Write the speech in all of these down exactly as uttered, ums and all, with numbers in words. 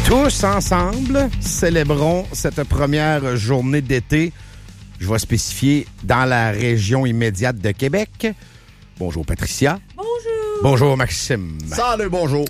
Tous ensemble, célébrons cette première journée d'été. Je vais spécifier dans la région immédiate de Québec. Bonjour Patricia. Bonjour. Bonjour Maxime. Salut, bonjour.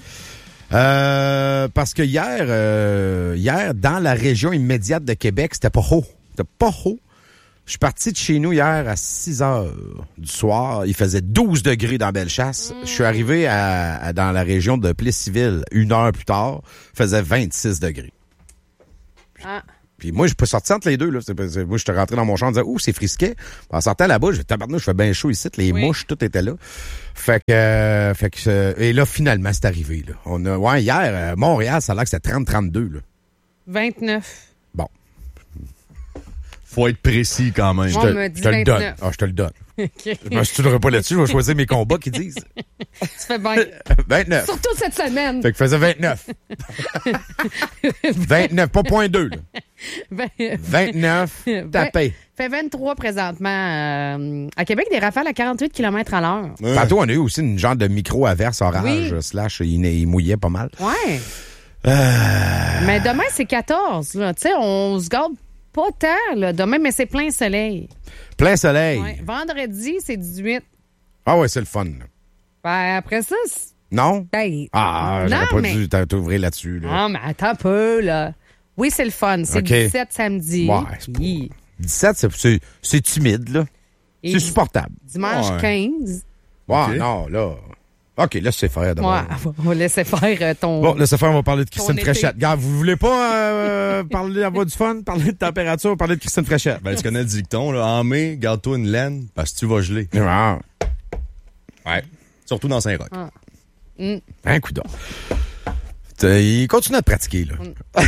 Euh, parce que hier, euh, hier, dans la région immédiate de Québec, c'était pas haut. C'était pas haut. Je suis parti de chez nous hier à six heures du soir. Il faisait douze degrés dans Bellechasse. Mm. Je suis arrivé à, à, dans la région de Plessisville une heure plus tard. Il faisait vingt-six degrés. Ah. Puis moi, je peux sortir entre les deux. Là. C'est, c'est, moi, je suis rentré dans mon champ en disant « Ouh, c'est frisquet ». En sortant là-bas, je tabarnouche, je fais bien chaud ici. Les oui. mouches, tout était là. Fait que, euh, fait que euh, et là, finalement, c'est arrivé. Là. On a, ouais, hier, euh, Montréal, ça a l'air que c'était trente à trente-deux. Là. vingt-neuf. Bon. Faut être précis quand même. Je te, me je te le donne. Ah, je te le donne. Okay. Je me studerai pas là-dessus. Je vais choisir mes combats qui disent. Tu fais bien. vingt-neuf. Surtout cette semaine. Fait que faisait vingt-neuf. vingt-neuf, pas point deux. Là. vingt-neuf, tapé. Fait vingt-trois présentement. Euh, à Québec, des rafales à quarante-huit kilomètres à l'heure. Ouais. Tantôt, on a eu aussi une genre de micro-averse orage, oui. slash, il, il mouillait pas mal. Ouais. Euh... Mais demain, c'est quatorze. Tu sais, on se garde pas tant, là, demain, mais c'est plein soleil. Plein soleil. Ouais. Vendredi, c'est dix-huit. Ah ouais, c'est le fun. Là. Ben, après ça, c'est... Non? Ben, ah, j'aurais non, pas mais... dû t'ouvrir là-dessus. Là. Non, mais attends un peu, là. Oui, c'est le fun. C'est okay. dix-sept samedi. Ouais, c'est pas... dix-sept, c'est, c'est, c'est timide, là. Et c'est supportable. Dimanche ouais. quinze. Ouais, okay. non, là... OK, laissez faire d'abord. Ouais, on va laisser faire euh, ton... Bon, laissez faire, on va parler de Christine Fréchette. Gars, vous voulez pas euh, parler d'avoir du fun, parler de température, parler de Christine Fréchette? Ben, tu connais le dicton, là. En mai, garde-toi une laine parce que tu vas geler. Ah. Ouais. Surtout dans Saint-Roch. Ah. Mm. Un coup d'or. Il continue à te pratiquer, là. Mm.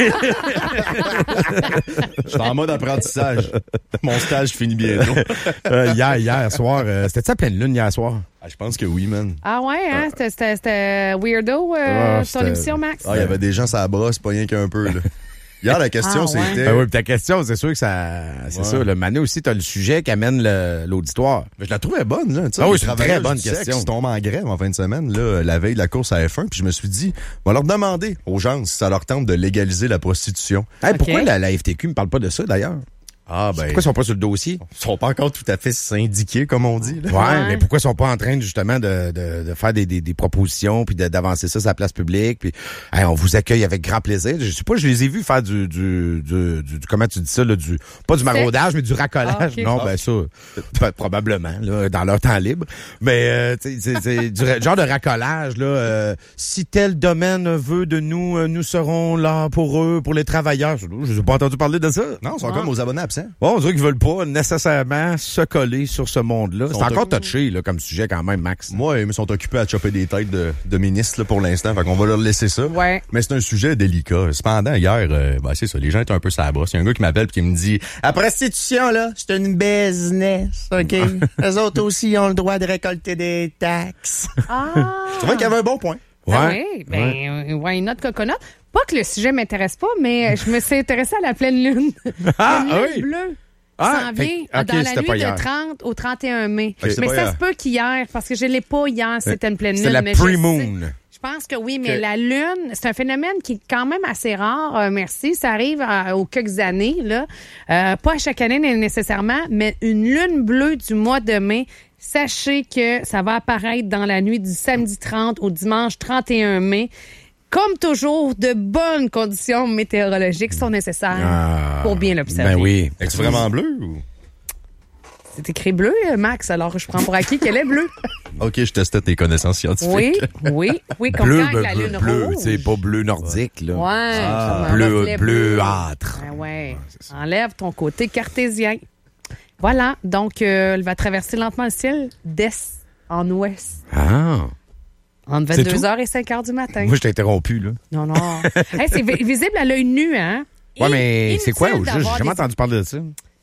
Je suis en mode apprentissage. Mon stage finit bientôt. euh, hier, hier soir, euh, c'était-tu à pleine lune hier soir? Ah, je pense que oui, man. Ah ouais, hein? Euh, c'était, c'était, c'était weirdo, euh, ah, ton émission, Max? Ah, il y avait des gens sur la brosse, pas rien qu'un peu, là. Hier, la question, ah, ouais. c'était... Ben oui, ta question, c'est sûr que ça... C'est ouais. ça, le Mané aussi, t'as le sujet qui amène le, l'auditoire. Mais je la trouvais bonne, là. Ah oui, c'est une très bonne question. Je tombe en grève en fin de semaine, là, la veille de la course à F un, puis je me suis dit, on va leur demander aux gens si ça leur tente de légaliser la prostitution. Hey, okay. Pourquoi la, la F T Q me parle pas de ça, d'ailleurs? Ah, ben. Pourquoi ils sont pas sur le dossier? Ils sont pas encore tout à fait syndiqués, comme on dit, là. Ouais, ouais. Mais pourquoi ils sont pas en train, justement, de, de, de faire des, des, des propositions puis de, d'avancer ça sur la place publique puis, hey, on vous accueille avec grand plaisir. Je sais pas, je les ai vus faire du, du, du, du, du comment tu dis ça, là, du, pas du maraudage, mais du racolage. Ah, okay. Non, ben, ça, probablement, là, dans leur temps libre. Mais, euh, c'est, c'est du genre de racolage, là, euh, si tel domaine veut de nous, euh, nous serons là pour eux, pour les travailleurs. Je n'ai pas entendu parler de ça. Non, ils sont ah. comme aux abonnés absents. Bon, on dirait qu'ils veulent pas nécessairement se coller sur ce monde-là. C'est encore touché, là, comme sujet quand même, Max. Moi, ils me sont occupés à chopper des têtes de, de ministres, là, pour l'instant. Fait qu'on va leur laisser ça. Ouais. Mais c'est un sujet délicat. Cependant, hier, euh, ben, c'est ça, les gens étaient un peu sur la brosse. Il y a un gars qui m'appelle et qui me dit, la prostitution, là, c'est une business, OK? Eux autres aussi ont le droit de récolter des taxes. Ah! Je trouvais qu'il y avait un bon point. Ouais. Ah oui, ben, ouais. why not coconut? Pas que le sujet m'intéresse pas, mais je me suis intéressée à la pleine lune. Ah, la lune oui. bleue. Ah, s'en vient fait, okay, dans la nuit de trente au trente et un mai. Okay, mais ça hier. se peut qu'hier, parce que je l'ai pas hier, c'était une pleine lune. C'est la mais pre-moon. Je, je pense que oui, mais okay. la lune, c'est un phénomène qui est quand même assez rare. Euh, merci, ça arrive à, aux quelques années, là. Euh, pas à chaque année nécessairement, mais une lune bleue du mois de mai. Sachez que ça va apparaître dans la nuit du samedi trente au dimanche trente et un mai. Comme toujours, de bonnes conditions météorologiques sont nécessaires ah, pour bien l'observer. Ben oui. Est-ce vraiment bleu ou? C'est écrit bleu, Max, alors je prends pour acquis qu'elle est bleue. OK, je testais tes connaissances scientifiques. Oui, oui, oui, comme bleu, quand bleu, la bleu, lune bleu, rouge. C'est pas bleu nordique, là. Ouais. Ah, bleu, bleuâtre. Ben ouais. ouais Enlève ton côté cartésien. Voilà, donc euh, elle va traverser lentement le ciel d'est en ouest. Ah. Entre vingt-deux heures et cinq heures du matin. Moi, je t'ai interrompu, là. Non, non. Hey, c'est visible à l'œil nu, hein? Ouais, mais c'est quoi au juste? J'ai jamais des... entendu parler de ça.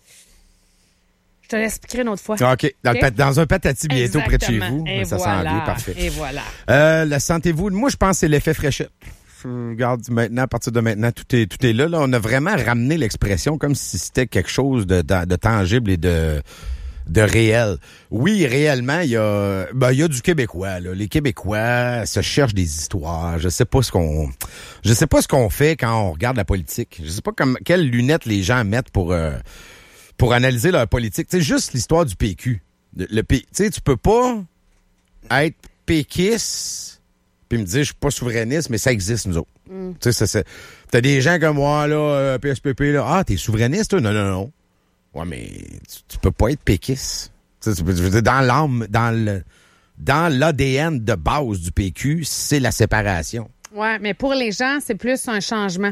Je te l'expliquerai une autre fois. Ah, OK. Dans, okay? Le, dans un patati bientôt Exactement. Près de chez vous. Et ça voilà. sent bien, parfait. Et voilà. Euh, la sentez-vous? Moi, je pense que c'est l'effet Fréchette. Je regarde maintenant, à partir de maintenant, tout est, tout est là, là. On a vraiment ramené l'expression comme si c'était quelque chose de, de, de tangible et de... de réel. Oui, réellement, il y a ben il y a du québécois là. Les Québécois se cherchent des histoires. Je sais pas ce qu'on je sais pas ce qu'on fait quand on regarde la politique. Je sais pas comme quelles lunettes les gens mettent pour euh, pour analyser leur politique. Tu sais, juste l'histoire du P Q. Le, le P, tu sais, tu peux pas être péquiste puis me dire je suis pas souverainiste, mais ça existe nous autres. Mm. Tu sais, ça, c'est t'as des gens comme moi là, euh, P S P P là, ah t'es souverainiste toi? Non non non. Ouais, mais tu, tu peux pas être péquiste. Tu sais, je veux dire, dans l'âme, dans le, dans l'A D N de base du P Q, c'est la séparation. Ouais, mais pour les gens, c'est plus un changement.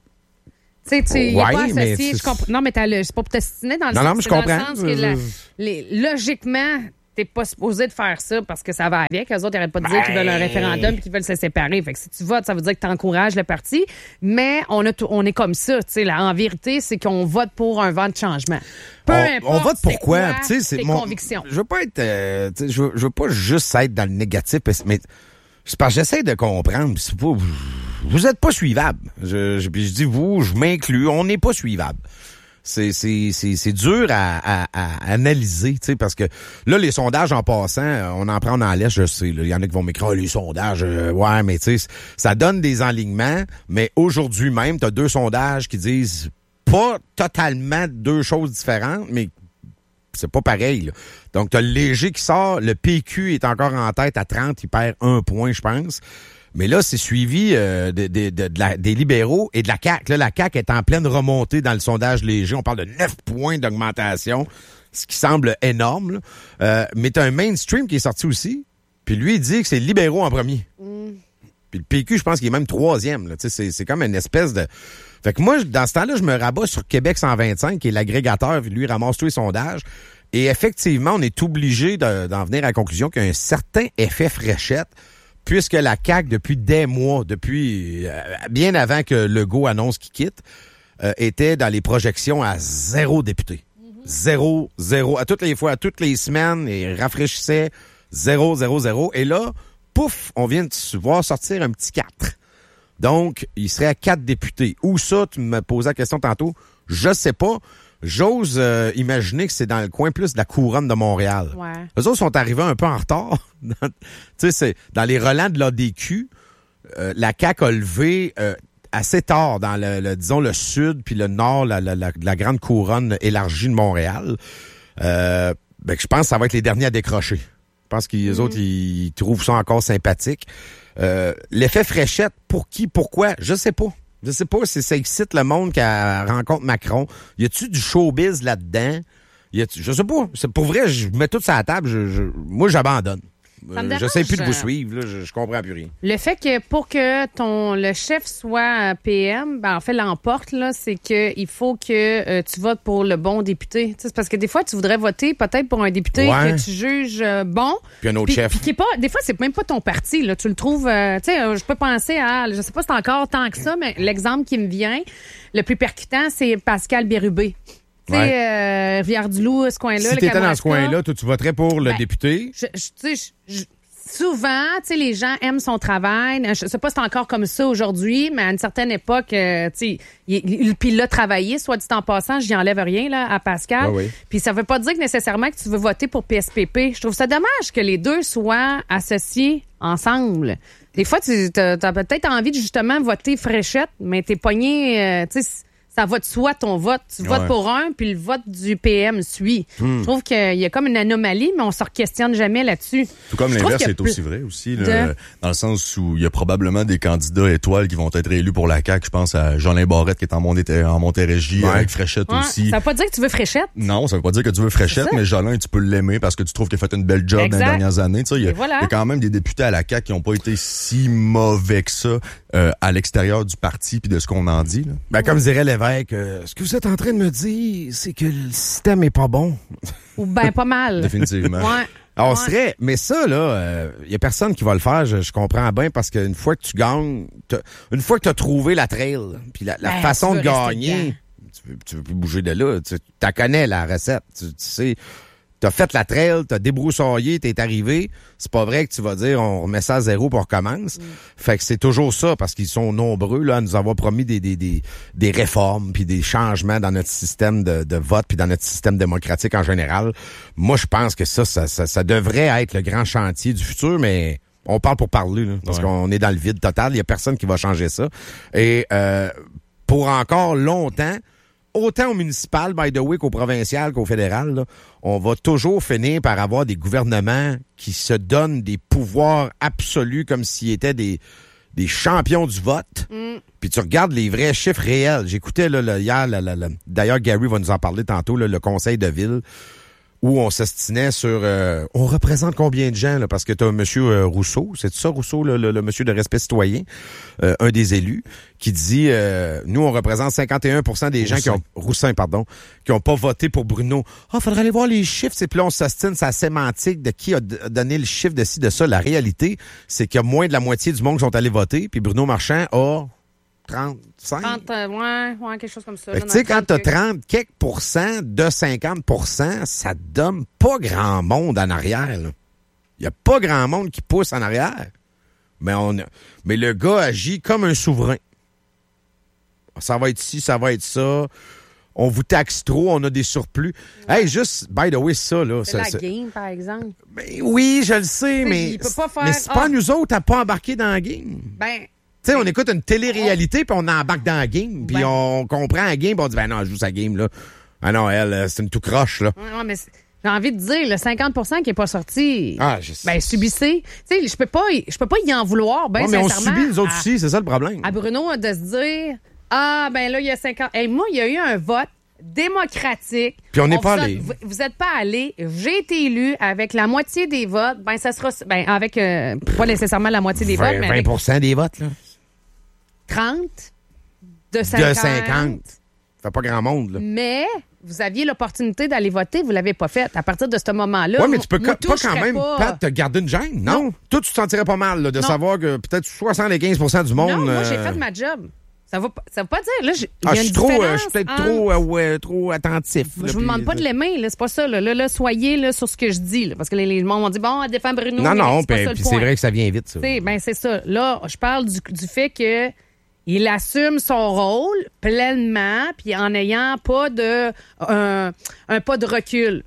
Tu sais, tu ouais, y a pas associé, mais je comprends. Non, mais t'as le, c'est pas pour t'ostiner dans le non, sens, non, mais je c'est dans comprends. le sens que la, les, logiquement, t'es pas supposé de faire ça parce que ça va avec. Eux autres, ils n'arrêtent pas de dire ben... qu'ils veulent un référendum et qu'ils veulent se séparer. Fait que si tu votes, ça veut dire que tu encourages le parti. Mais on a tout, on est comme ça. Tu sais, là, en vérité, c'est qu'on vote pour un vent de changement. Peu on, importe on vote pourquoi? Tu sais, c'est tes mon convictions. Je veux pas être, euh, je veux, je veux pas juste être dans le négatif, mais c'est parce que j'essaie de comprendre. C'est pas, vous êtes pas suivable. Je, je, je dis vous, je m'inclus. On n'est pas suivable. C'est, c'est, c'est, c'est dur à, à, à analyser, tu sais, parce que là, les sondages en passant, on en prend en laisse, je sais. Il y en a qui vont m'écrire, oh, les sondages, euh, ouais, mais tu sais, ça donne des enlignements, mais aujourd'hui même, tu as deux sondages qui disent pas totalement deux choses différentes, mais c'est pas pareil, là. Donc, tu as le léger qui sort, le P Q est encore en tête à trente, il perd un point, je pense. Mais là, c'est suivi euh, de, de, de, de la, des libéraux et de la C A Q. Là, la C A Q est en pleine remontée dans le sondage léger. On parle de neuf points d'augmentation, ce qui semble énorme. Là. Euh, mais tu as un mainstream qui est sorti aussi. Puis lui, il dit que c'est libéraux en premier. Mm. Puis le P Q, je pense qu'il est même troisième. Là. C'est, c'est comme une espèce de... Fait que moi, dans ce temps-là, je me rabats sur Québec cent vingt-cinq, qui est l'agrégateur. Lui, il ramasse tous les sondages. Et effectivement, on est obligé de, d'en venir à la conclusion qu'il y a un certain effet fréchette, puisque la C A Q, depuis des mois, depuis euh, bien avant que Legault annonce qu'il quitte, euh, était dans les projections à zéro député. Mm-hmm. Zéro, zéro. À toutes les fois, à toutes les semaines, il rafraîchissait zéro, zéro, zéro. Et là, pouf, on vient de voir sortir un petit quatre. Donc, il serait à quatre députés. Où ça, tu me posais la question tantôt, je sais pas. J'ose euh, imaginer que c'est dans le coin plus de la couronne de Montréal. Ouais. Eux autres sont arrivés un peu en retard. Tu sais, c'est dans les relents de l'A D Q, euh, la C A Q a levé euh, assez tard dans le, le disons le sud puis le nord, la, la, la, la grande couronne élargie de Montréal. Euh, ben, je pense que ça va être les derniers à décrocher. Je pense qu'ils mm. autres ils, ils trouvent ça encore sympathique. Euh, l'effet fréchette, pour qui, pourquoi, je sais pas. Je sais pas si ça excite le monde qu'elle rencontre Macron. Y a-tu du showbiz là-dedans? Y a-tu, je sais pas. C'est, pour vrai, je mets tout ça à la table. Je, je, moi, j'abandonne. Euh, je sais plus de vous suivre. Là, je, je comprends plus rien. Le fait que pour que ton le chef soit P M, ben en fait l'emporte là, c'est que il faut que euh, tu votes pour le bon député. T'sais, c'est parce que des fois tu voudrais voter peut-être pour un député ouais. que tu juges euh, bon. Puis un autre pis, chef. Puis qui est pas. Des fois c'est même pas ton parti là. Tu le trouves. Euh, tu sais, euh, je peux penser à. Je sais pas si c'est encore tant que ça, mais l'exemple qui me vient le plus percutant c'est Pascal Bérubé. Tu sais, ouais. euh, Rivière-du-Loup, ce coin-là. Si t'étais dans ce coin-là, toi, tu voterais pour le ben, député? Je, je, tu sais, je, souvent, tu sais, les gens aiment son travail. Je sais pas si c'est encore comme ça aujourd'hui, mais à une certaine époque, euh, tu sais, il, puis il a travaillé, soit dit en passant, j'y enlève rien, là, à Pascal. Ouais, oui. Puis ça veut pas dire que nécessairement que tu veux voter pour P S P P. Je trouve ça dommage que les deux soient associés ensemble. Des fois, tu as, as peut-être envie de justement voter fréchette, mais t'es pogné, euh, tu sais, ça va de soi ton vote. Tu ouais. votes pour un, puis le vote du P M suit. Hmm. Je trouve qu'il y a comme une anomalie, mais on se questionne jamais là-dessus. Tout comme je l'inverse est aussi vrai aussi, là, de... dans le sens où il y a probablement des candidats étoiles qui vont être élus pour la C A Q. Je pense à Jolin Barrette qui est en, Monté- en Montérégie, ouais. avec Fréchette ouais. aussi. Ça veut pas dire que tu veux Fréchette? Non, ça veut pas dire que tu veux Fréchette, mais Jolin, tu peux l'aimer parce que tu trouves qu'il a fait une belle job exact. Dans les dernières années. Il y, voilà. y a quand même des députés à la C A Q qui n'ont pas été si mauvais que ça euh, à l'extérieur du parti puis de ce qu'on en dit. Là. Ben, comme dirait l'évêque, Euh, ce que vous êtes en train de me dire, c'est que le système est pas bon. Ou ben pas mal. Définitivement. Ouais. On ouais. serait, mais ça là, il euh, y a personne qui va le faire. Je, je comprends bien parce qu'une fois que tu gagnes, une fois que tu as trouvé la trail, puis la, la ben, façon de gagner, tu veux, tu veux plus bouger de là. Tu t'as connais la recette. Tu, tu sais, T'as fait la trail, t'as débroussaillé, t'es arrivé. C'est pas vrai que tu vas dire on remet ça à zéro pour recommence. Mm. Fait que c'est toujours ça, parce qu'ils sont nombreux là à nous avoir promis des des des, des réformes puis des changements dans notre système de, de vote puis dans notre système démocratique en général. Moi, je pense que ça, ça, ça, ça devrait être le grand chantier du futur, mais on parle pour parler, là, parce ouais. qu'on est dans le vide total. Il y a personne qui va changer ça. Et euh, pour encore longtemps, autant au municipal, by the way, qu'au provincial, qu'au fédéral, là, on va toujours finir par avoir des gouvernements qui se donnent des pouvoirs absolus comme s'ils étaient des, des champions du vote. Mm. Puis tu regardes les vrais chiffres réels. J'écoutais là, là, hier, là, là, là, d'ailleurs, Gary va nous en parler tantôt, là, le conseil de ville, où on s'ostinait sur euh, on représente combien de gens, là, parce que tu as M. Euh, Rousseau, c'est ça Rousseau, le, le, le monsieur de respect citoyen, euh, un des élus, qui dit euh, nous on représente cinquante et un pour cent des Roussin. gens qui ont Roussin, pardon, qui ont pas voté pour Bruno. Ah, oh, faudrait aller voir les chiffres, c'est puis là on s'ostine sa sémantique de qui a d- donné le chiffre de ci de ça. La réalité, c'est qu'il y a moins de la moitié du monde qui sont allés voter, puis Bruno Marchand a trente-cinq trente, euh, ouais, ouais, quelque chose comme ça. Tu sais, quand t'as trente quelques pourcents de cinquante pour cent, ça donne pas grand monde en arrière. Il y a pas grand monde qui pousse en arrière. Mais on, mais le gars agit comme un souverain. Ça va être ci, ça va être ça. On vous taxe trop, on a des surplus. Ouais. Hey, juste, by the way, ça, là. C'est ça, la ça, game, par exemple. Ben, oui, je le sais, mais, il peut pas faire, mais c'est pas ah, nous autres à pas embarquer dans la game. Ben, tu sais, on écoute une télé-réalité, puis on embarque dans la game, puis ben, on comprend la game, puis on dit, ben non, elle joue sa game, là. Ah non, elle, c'est une tout croche, là. Ouais, mais j'ai envie de dire, le cinquante pour cent qui n'est pas sorti, ah, je sais. Ben, subissez. Tu sais, je peux pas, je peux pas y en vouloir, ben, ouais, mais sincèrement. on subit, nous autres à, aussi, c'est ça le problème. À Bruno, de se dire, ah, ben là, il y a cinquante. Hey, moi, il y a eu un vote démocratique. Puis on n'est pas allé. Vous n'êtes pas allé. J'ai été élu avec la moitié des votes. Ben, ça sera, ben, avec, euh, pas nécessairement la moitié des vingt, votes, mais avec vingt pour cent des votes, là. trente de cinquante. De cinquante. Ça fait pas grand monde, là. Mais vous aviez l'opportunité d'aller voter, vous l'avez pas fait. À partir de ce moment-là, oui, mais tu peux moi, pas quand même pas... Pat, te garder une gêne, non? non? Toi, tu te sentirais pas mal là, de non. savoir que peut-être soixante-quinze pour cent du monde... Non, moi, euh... j'ai fait ma job. Ça veut, ça veut pas dire. Là, j'ai, ah, y a je suis trop, euh, je suis peut-être en... trop, euh, ouais, trop attentif. Je vous demande pas de l'aimer, là, c'est pas ça. Là, là, là soyez là, sur ce que je dis. Là, parce que les, les gens m'ont dit, bon, elle défend Bruno. Non, non, puis c'est, c'est vrai que ça vient vite, ça. T'sais, ben, c'est ça. Là, je parle du, du fait que il assume son rôle pleinement, puis en n'ayant pas de un, un pas de recul.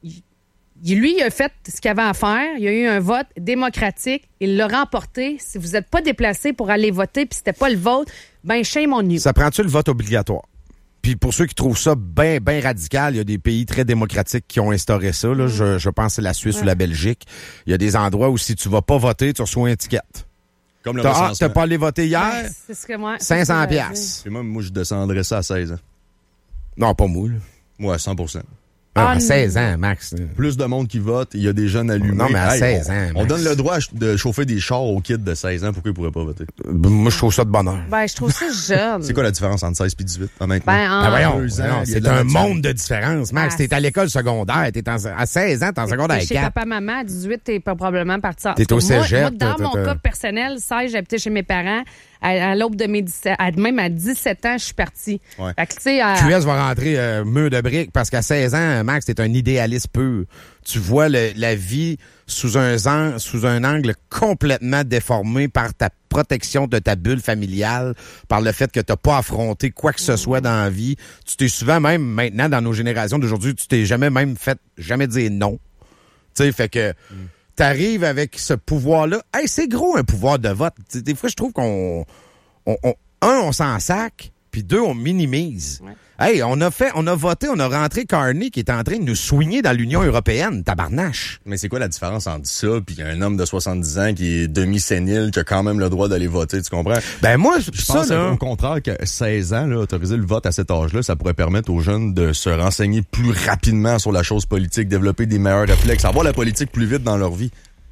Il, lui, il a fait ce qu'il avait à faire. Il y a eu un vote démocratique. Il l'a remporté. Si vous n'êtes pas déplacé pour aller voter, puis c'était pas le vote, ben shame on you. Ça prend-tu le vote obligatoire? Puis pour ceux qui trouvent ça bien ben radical, il y a des pays très démocratiques qui ont instauré ça. Là. Mm. Je, je pense que c'est la Suisse ouais. ou la Belgique. Il y a des endroits où si tu vas pas voter, tu reçois une étiquette. Comme le t'as, ah, t'as pas allé voter hier? Ouais, c'est ce que moi, cinq cents piastres. Et moi, moi, je descendrais ça à seize ans. Non, pas moi. Là. Moi, à cent pour cent. Ah, à seize ans, Max. Plus de monde qui vote, il y a des jeunes allumés. Non, mais à hey, seize on, ans. On donne le droit de chauffer des chars aux kids de seize ans. Pourquoi ils pourraient pas voter? Moi, je trouve ça de bonheur. Ben, je trouve ça jeune. C'est quoi la différence entre seize et dix-huit, honnêtement? Ben, en... ben voyons, deux ans, non, c'est un monde de différence. Max, ah, t'es à l'école secondaire. T'es en, à seize ans, t'es en secondaire chez quatre. Papa, maman, à dix-huit, t'es pas probablement parti. T'es au cégep. Moi, dans mon cas personnel, seize, j'habitais chez mes parents. À, à l'aube de mes dix-sept, à, même à dix-sept ans, je suis partie. Ouais. Fait que, tu sais, à... Q S va rentrer euh, mur de briques parce qu'à seize ans, Max, t'es un idéaliste pur. Tu vois le, la vie sous un, an, sous un angle complètement déformé par ta protection de ta bulle familiale, par le fait que t'as pas affronté quoi que ce soit dans la vie. Tu t'es souvent même, maintenant, dans nos générations d'aujourd'hui, tu t'es jamais même fait, jamais dire non. Tu sais, fait que... Mm. T'arrives avec ce pouvoir-là. Hey, c'est gros un pouvoir de vote. T'sais, des fois, je trouve qu'on... On, on, un, on s'en sac, puis deux, on minimise. Ouais. Hey, on a fait, on a voté, on a rentré Carney qui est en train de nous soigner dans l'Union européenne. Tabarnache. Mais c'est quoi la différence entre ça puis un homme de soixante-dix ans qui est demi-sénile, qui a quand même le droit d'aller voter, tu comprends? Ben moi, je pense là... au contraire que seize ans, là, autoriser le vote à cet âge-là, ça pourrait permettre aux jeunes de se renseigner plus rapidement sur la chose politique, développer des meilleurs réflexes, avoir la politique plus vite dans leur vie.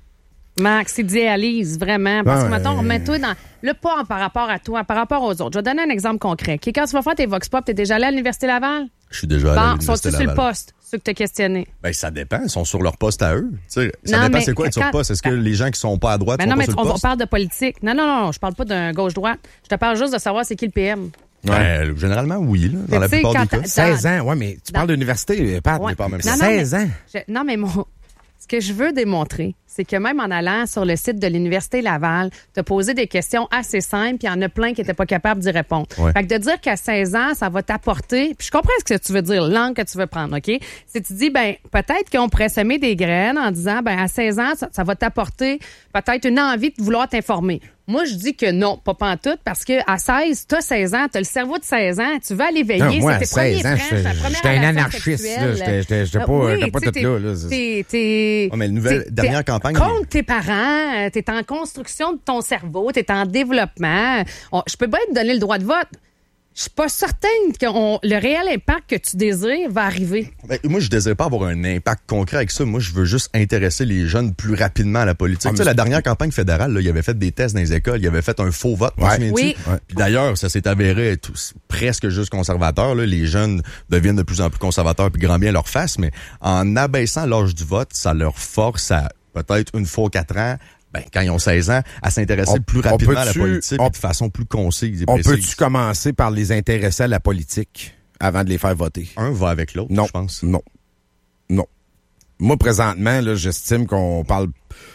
Max, idéalise vraiment. Parce que, ouais. mettons, remets-toi dans... Le pas par rapport à toi, par rapport aux autres. Je vais donner un exemple concret. Okay, quand tu vas faire tes Vox Pop, t'es déjà allé à l'Université Laval? Je suis déjà allé bon, à l'Université Laval. Sont-ils sur le poste, ceux que t'as questionnés? Ben, ça dépend. Ils sont sur leur poste à eux. T'sais, ça non, dépend c'est quoi être quand... sur le poste. Est-ce que les gens qui sont pas à droite ben sont non, pas mais sur on le poste? parle de politique. Non, non, non, je parle pas d'un gauche-droite. Je te parle juste de savoir c'est qui le P M. Ouais. Ben, généralement, oui, là, dans la t'sais, plupart des cas. dans- seize ans, ouais, mais tu dans- parles d'université, Pat. Ouais. mais pas même Non, non, seize mais- ans. Je- non, mais mon, ce que je veux démontrer, c'est que même en allant sur le site de l'Université Laval, tu as posé des questions assez simples, puis il y en a plein qui n'étaient pas capables d'y répondre. Ouais. Fait que de dire qu'à seize ans, ça va t'apporter, puis je comprends ce que tu veux dire, l'angle que tu veux prendre, OK? Si tu dis, ben peut-être qu'on pourrait semer des graines en disant, ben à seize ans, ça, ça va t'apporter peut-être une envie de vouloir t'informer. Moi, je dis que non, pas pantoute, parce que à seize, t'as seize ans, t'as le cerveau de seize ans, tu vas aller veiller, Non, moi, c'est à tes premiers seize ans, French, j'étais- ta première j'étais un relation anarchiste, là. sexuelle. J'étais- j'étais- j'étais Ah, pas- oui, j'étais pas tu sais, tout là, là. T'es, t'es, Ouais, mais la nouvelle- t'es- dernière t'es campagne, contre tes parents, t'es en construction de ton cerveau, t'es en développement. On- je peux bien te donner le droit de vote. Je suis pas certaine que on- le réel impact que tu désires va arriver. Ben, moi, je désire pas avoir un impact concret avec ça. Moi, je veux juste intéresser les jeunes plus rapidement à la politique. Ah, tu sais, mais la dernière campagne fédérale, là, il avait fait des tests dans les écoles, il avait fait un faux vote. Ouais. tu te souviens-tu? Oui. Ouais. Puis d'ailleurs, ça s'est avéré être presque juste conservateur. Là. Les jeunes deviennent de plus en plus conservateurs, puis grand bien leur face. Mais en abaissant l'âge du vote, ça leur force à peut-être une fois aux quatre ans. Ben, quand ils ont seize ans, à s'intéresser On- plus on rapidement à la peut-tu- politique on- de façon plus concise et On précise. peut-tu commencer par les intéresser à la politique avant de les faire voter? Un va avec l'autre, Non. je pense. Non. Non. Moi, présentement, là, j'estime qu'on parle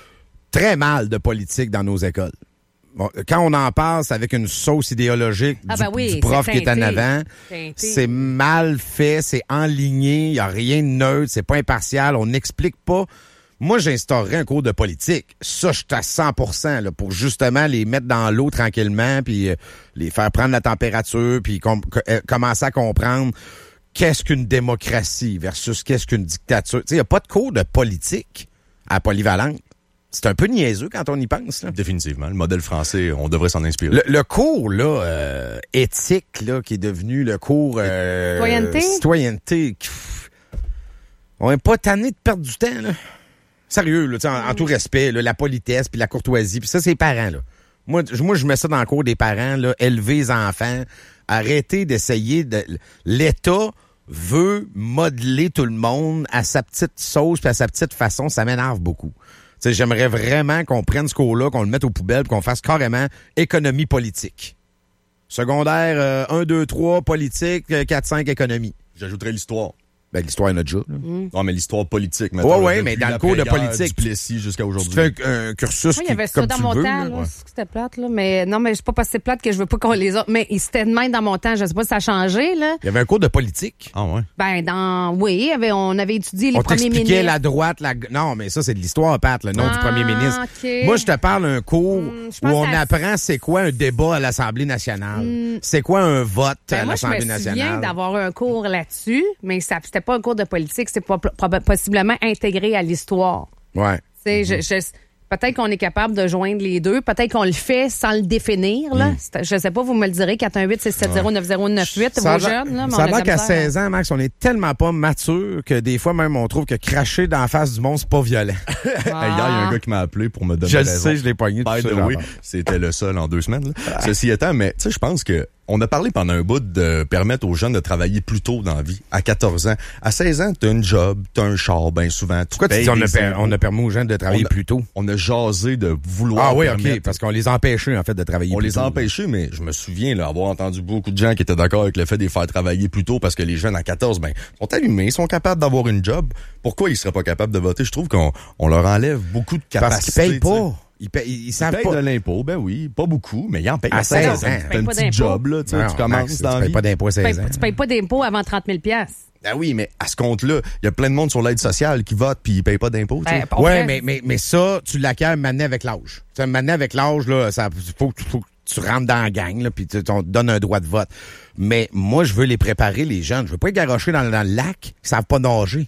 très mal de politique dans nos écoles. Bon, quand on en parle, c'est avec une sauce idéologique Ah du, ben oui, du prof c'est qui est en teinté. avant. Teinté. C'est mal fait, c'est enligné, il n'y a rien de neutre, c'est pas impartial, on n'explique pas. Moi, j'instaurerais un cours de politique. Ça, je suis à cent pour cent là, pour justement les mettre dans l'eau tranquillement, puis euh, les faire prendre la température, puis com- euh, commencer à comprendre qu'est-ce qu'une démocratie versus qu'est-ce qu'une dictature. Tu sais, il n'y a pas de cours de politique à Polyvalente. C'est un peu niaiseux quand on y pense. Là. Définitivement. Le modèle français, on devrait s'en inspirer. Le, le cours là euh, éthique là qui est devenu le cours euh, Citoyenneté? citoyenneté, pff, on n'est pas tanné de perdre du temps là. Sérieux là, tu sais, en, en tout respect, là, la politesse puis la courtoisie, puis ça c'est les parents là. Moi, je- moi je mets ça dans le cours des parents là, élever les enfants, arrêter d'essayer de l'État veut modeler tout le monde à sa petite sauce puis à sa petite façon, ça m'énerve beaucoup. Tu sais, j'aimerais vraiment qu'on prenne ce cours-là, qu'on le mette aux poubelles, puis qu'on fasse carrément économie politique. Secondaire euh, un, deux, trois, politique, euh, quatre, cinq, économie. J'ajouterais l'histoire. Ben, l'histoire, il y en a déjà. là. Non, mais l'histoire politique. Ouais, ouais, mais dans le cours de politique, Du Plessis jusqu'à Tu aujourd'hui. fais un, un cursus Moi, il qui y avait est ça comme dans tu mon veux. temps, là. là. Ouais. C'est que C'était plate, là. Mais non, mais c'est pas parce que c'est plate que je veux pas qu'on les autres. Mais c'était de même dans mon temps. Je sais pas si ça a changé, là. Il y avait un cours de politique. Ah ouais. Ben, dans, oui, il y avait- on avait étudié les On premiers t'expliquait ministres. la droite, la... Non, mais ça, c'est de l'histoire, Pat, le nom Ah, du premier ministre. OK. Moi, je te parle d'un cours Hmm, je où pense on à- apprend c'est quoi un débat à l'Assemblée nationale. C'est quoi un vote Ben, à moi, je me l'Assemblée souviens nationale. d'avoir un cours là-dessus, mais ça c'était pas un cours de politique, c'était pas, proba- possiblement intégré à l'histoire. Ouais. Tu sais, je- je- peut-être qu'on est capable de joindre les deux, peut-être qu'on le fait sans le définir. Là. C'est- Je sais pas, vous me le direz, quatre un huit, six sept zéro, neuf zéro neuf huit, Ça a vos l'air- jeunes. Là, mais ça on a a de l'air la qu'à misère. seize ans, Max, on est tellement pas mature que des fois même on trouve que cracher dans la face du monde, c'est pas violent. Hey, hier, il y a un gars qui m'a appelé pour me donner Je le raison. sais, je l'ai pogné. By tout the ça, way, j'en c'était le seul en deux semaines. là. Ceci étant, mais tu sais, je pense que on a parlé pendant un bout de permettre aux jeunes de travailler plus tôt dans la vie, à quatorze ans. À seize ans, t'as une job, t'as un char, bien souvent. Tu Pourquoi tu payes dis on a, des per- impôts. on a permis aux jeunes de travailler On a- plus tôt? On a jasé de vouloir Ah oui, permettre- OK, parce qu'on les empêchait, en fait, de travailler On plus les tôt. a empêchés, mais je me souviens là, avoir entendu beaucoup de gens qui étaient d'accord avec le fait de les faire travailler plus tôt parce que les jeunes à quatorze, ben, sont allumés, sont capables d'avoir une job. Pourquoi ils seraient pas capables de voter? Je trouve qu'on on leur enlève beaucoup de capacité. Parce qu'ils payent tu sais. pas. Ils, payent, ils, ils Ils savent payent pas. de l'impôt, ben oui, pas beaucoup, mais ils en payent. À seize ans. T'as Payes un pas petit d'impôt. job, là, tu sais, Non, tu commences Max, dans tu la payes vie. pas d'impôt à Tu payes, seize ans. tu payes pas d'impôts avant trente mille piastres. Ah oui, mais à ce compte-là, il y a plein de monde sur l'aide sociale qui vote puis ils payent pas d'impôts. tu sais. Ben, on Ouais, pourrait- mais, mais, mais ça, tu l'acquiers mané avec l'âge. Tu sais, mané avec l'âge, là, ça, faut, que- faut que tu rentres dans la gang, là, puis tu- on te donne un droit de vote. Mais moi, je veux les préparer, les jeunes. Je veux pas les garrocher dans, dans le lac, ils savent pas nager.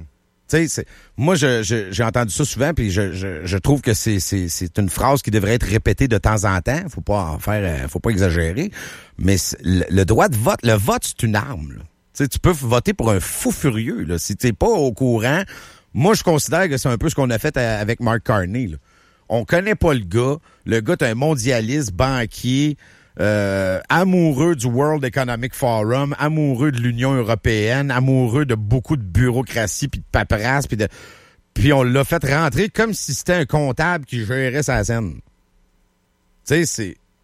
Tu sais, c'est- moi, je, je- j'ai entendu ça souvent, puis je, je, je trouve que c'est, c'est, c'est une phrase qui devrait être répétée de temps en temps. Faut pas en faire, euh, faut pas exagérer. Mais c'est- le, le droit de vote, le vote, c'est une arme. Là. Tu sais, tu peux voter pour un fou furieux. Là. Si t'es pas au courant, moi, je considère que c'est un peu ce qu'on a fait à- avec Mark Carney. Là. On connaît pas le gars. Le gars est un mondialiste, banquier, euh, amoureux du World Economic Forum, amoureux de l'Union européenne, amoureux de beaucoup de bureaucratie puis de paperasse puis de puis on l'a fait rentrer comme si c'était un comptable qui gérait sa scène. Tu sais, c'est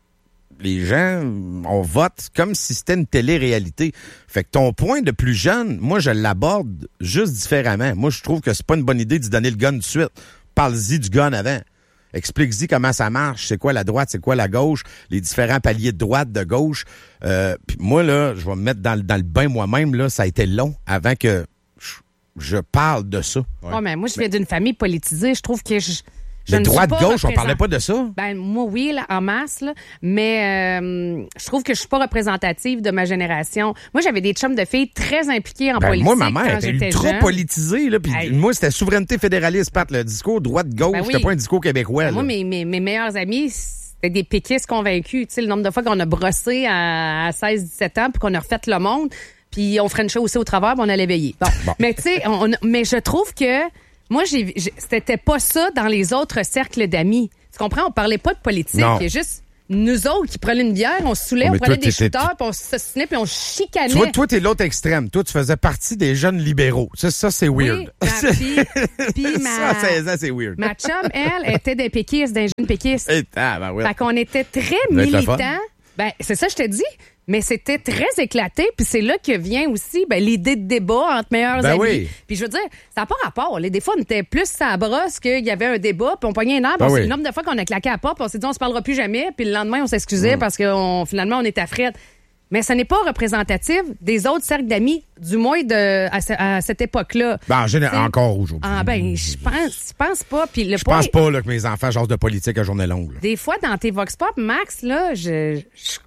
les gens, on vote comme si c'était une télé-réalité. Fait que ton point de plus jeune, moi, je l'aborde juste différemment. Moi, je trouve que c'est pas une bonne idée d'y donner le gun tout de suite. Parle-y du gun avant. Explique-y comment ça marche, c'est quoi la droite, c'est quoi la gauche, les différents paliers de droite, de gauche. Euh, puis moi, là, je vais me mettre dans, dans le bain moi-même, là, ça a été long avant que je, je parle de ça. Ouais, ouais mais moi, je viens d'une famille politisée. Je trouve que je... Je mais droite-gauche, on parlait pas de ça? Ben, moi, oui, là, en masse, là, mais euh, je trouve que je suis pas représentative de ma génération. Moi, j'avais des chums de filles très impliquées en ben, politique. Moi, ma mère quand était ultra jeune. politisée. Là, hey. Moi, c'était souveraineté fédéraliste, Pat. Le discours droite-gauche, ben oui. C'était pas un discours québécois. Ben là. moi, mes, mes, mes meilleurs amis, c'était des péquistes convaincus. Tu sais, le nombre de fois qu'on a brossé à, à seize dix-sept ans puis qu'on a refait le monde, puis on frenchait aussi au travers puis on allait veiller. Bon. bon. Mais tu sais, mais je trouve que moi, j'ai, j'ai, c'était pas ça dans les autres cercles d'amis. Tu comprends? On parlait pas de politique. Il y a juste nous autres qui prenaient une bière, on se saoulait, on prenait des shooters, puis on s'assinait, puis on chicanait. Tu vois, toi, t'es l'autre extrême. Toi, tu faisais partie des jeunes libéraux. Ça, ça c'est weird. Oui, ma, pis, pis ma, ça, à seize ans, c'est weird. Ma chum, elle, était des péquistes, des jeunes péquistes. Et, ah, ben oui. Fait qu'on était très militants. Ben, c'est ça, je te dis. Mais c'était très éclaté, puis c'est là que vient aussi ben, l'idée de débat entre meilleurs ben amis. Oui. Puis je veux dire, ça n'a pas rapport. Les, des fois, on était plus à brosse qu'il y avait un débat, puis on pognait un arbre. Ben c'est oui. le nombre de fois qu'on a claqué à la porte, puis on s'est dit on se parlera plus jamais, puis le lendemain, on s'excusait mm. parce que on, finalement, on était à frette. Mais ce n'est pas représentatif des autres cercles d'amis, du moins de à, à cette époque-là. Ben, en général, encore aujourd'hui. Ah ben, je pense, je pense pas. Puis le je point, pense pas là, que mes enfants jasent de politique à journée longue. Là. Des fois, dans tes Vox Pop, Max, là, je... je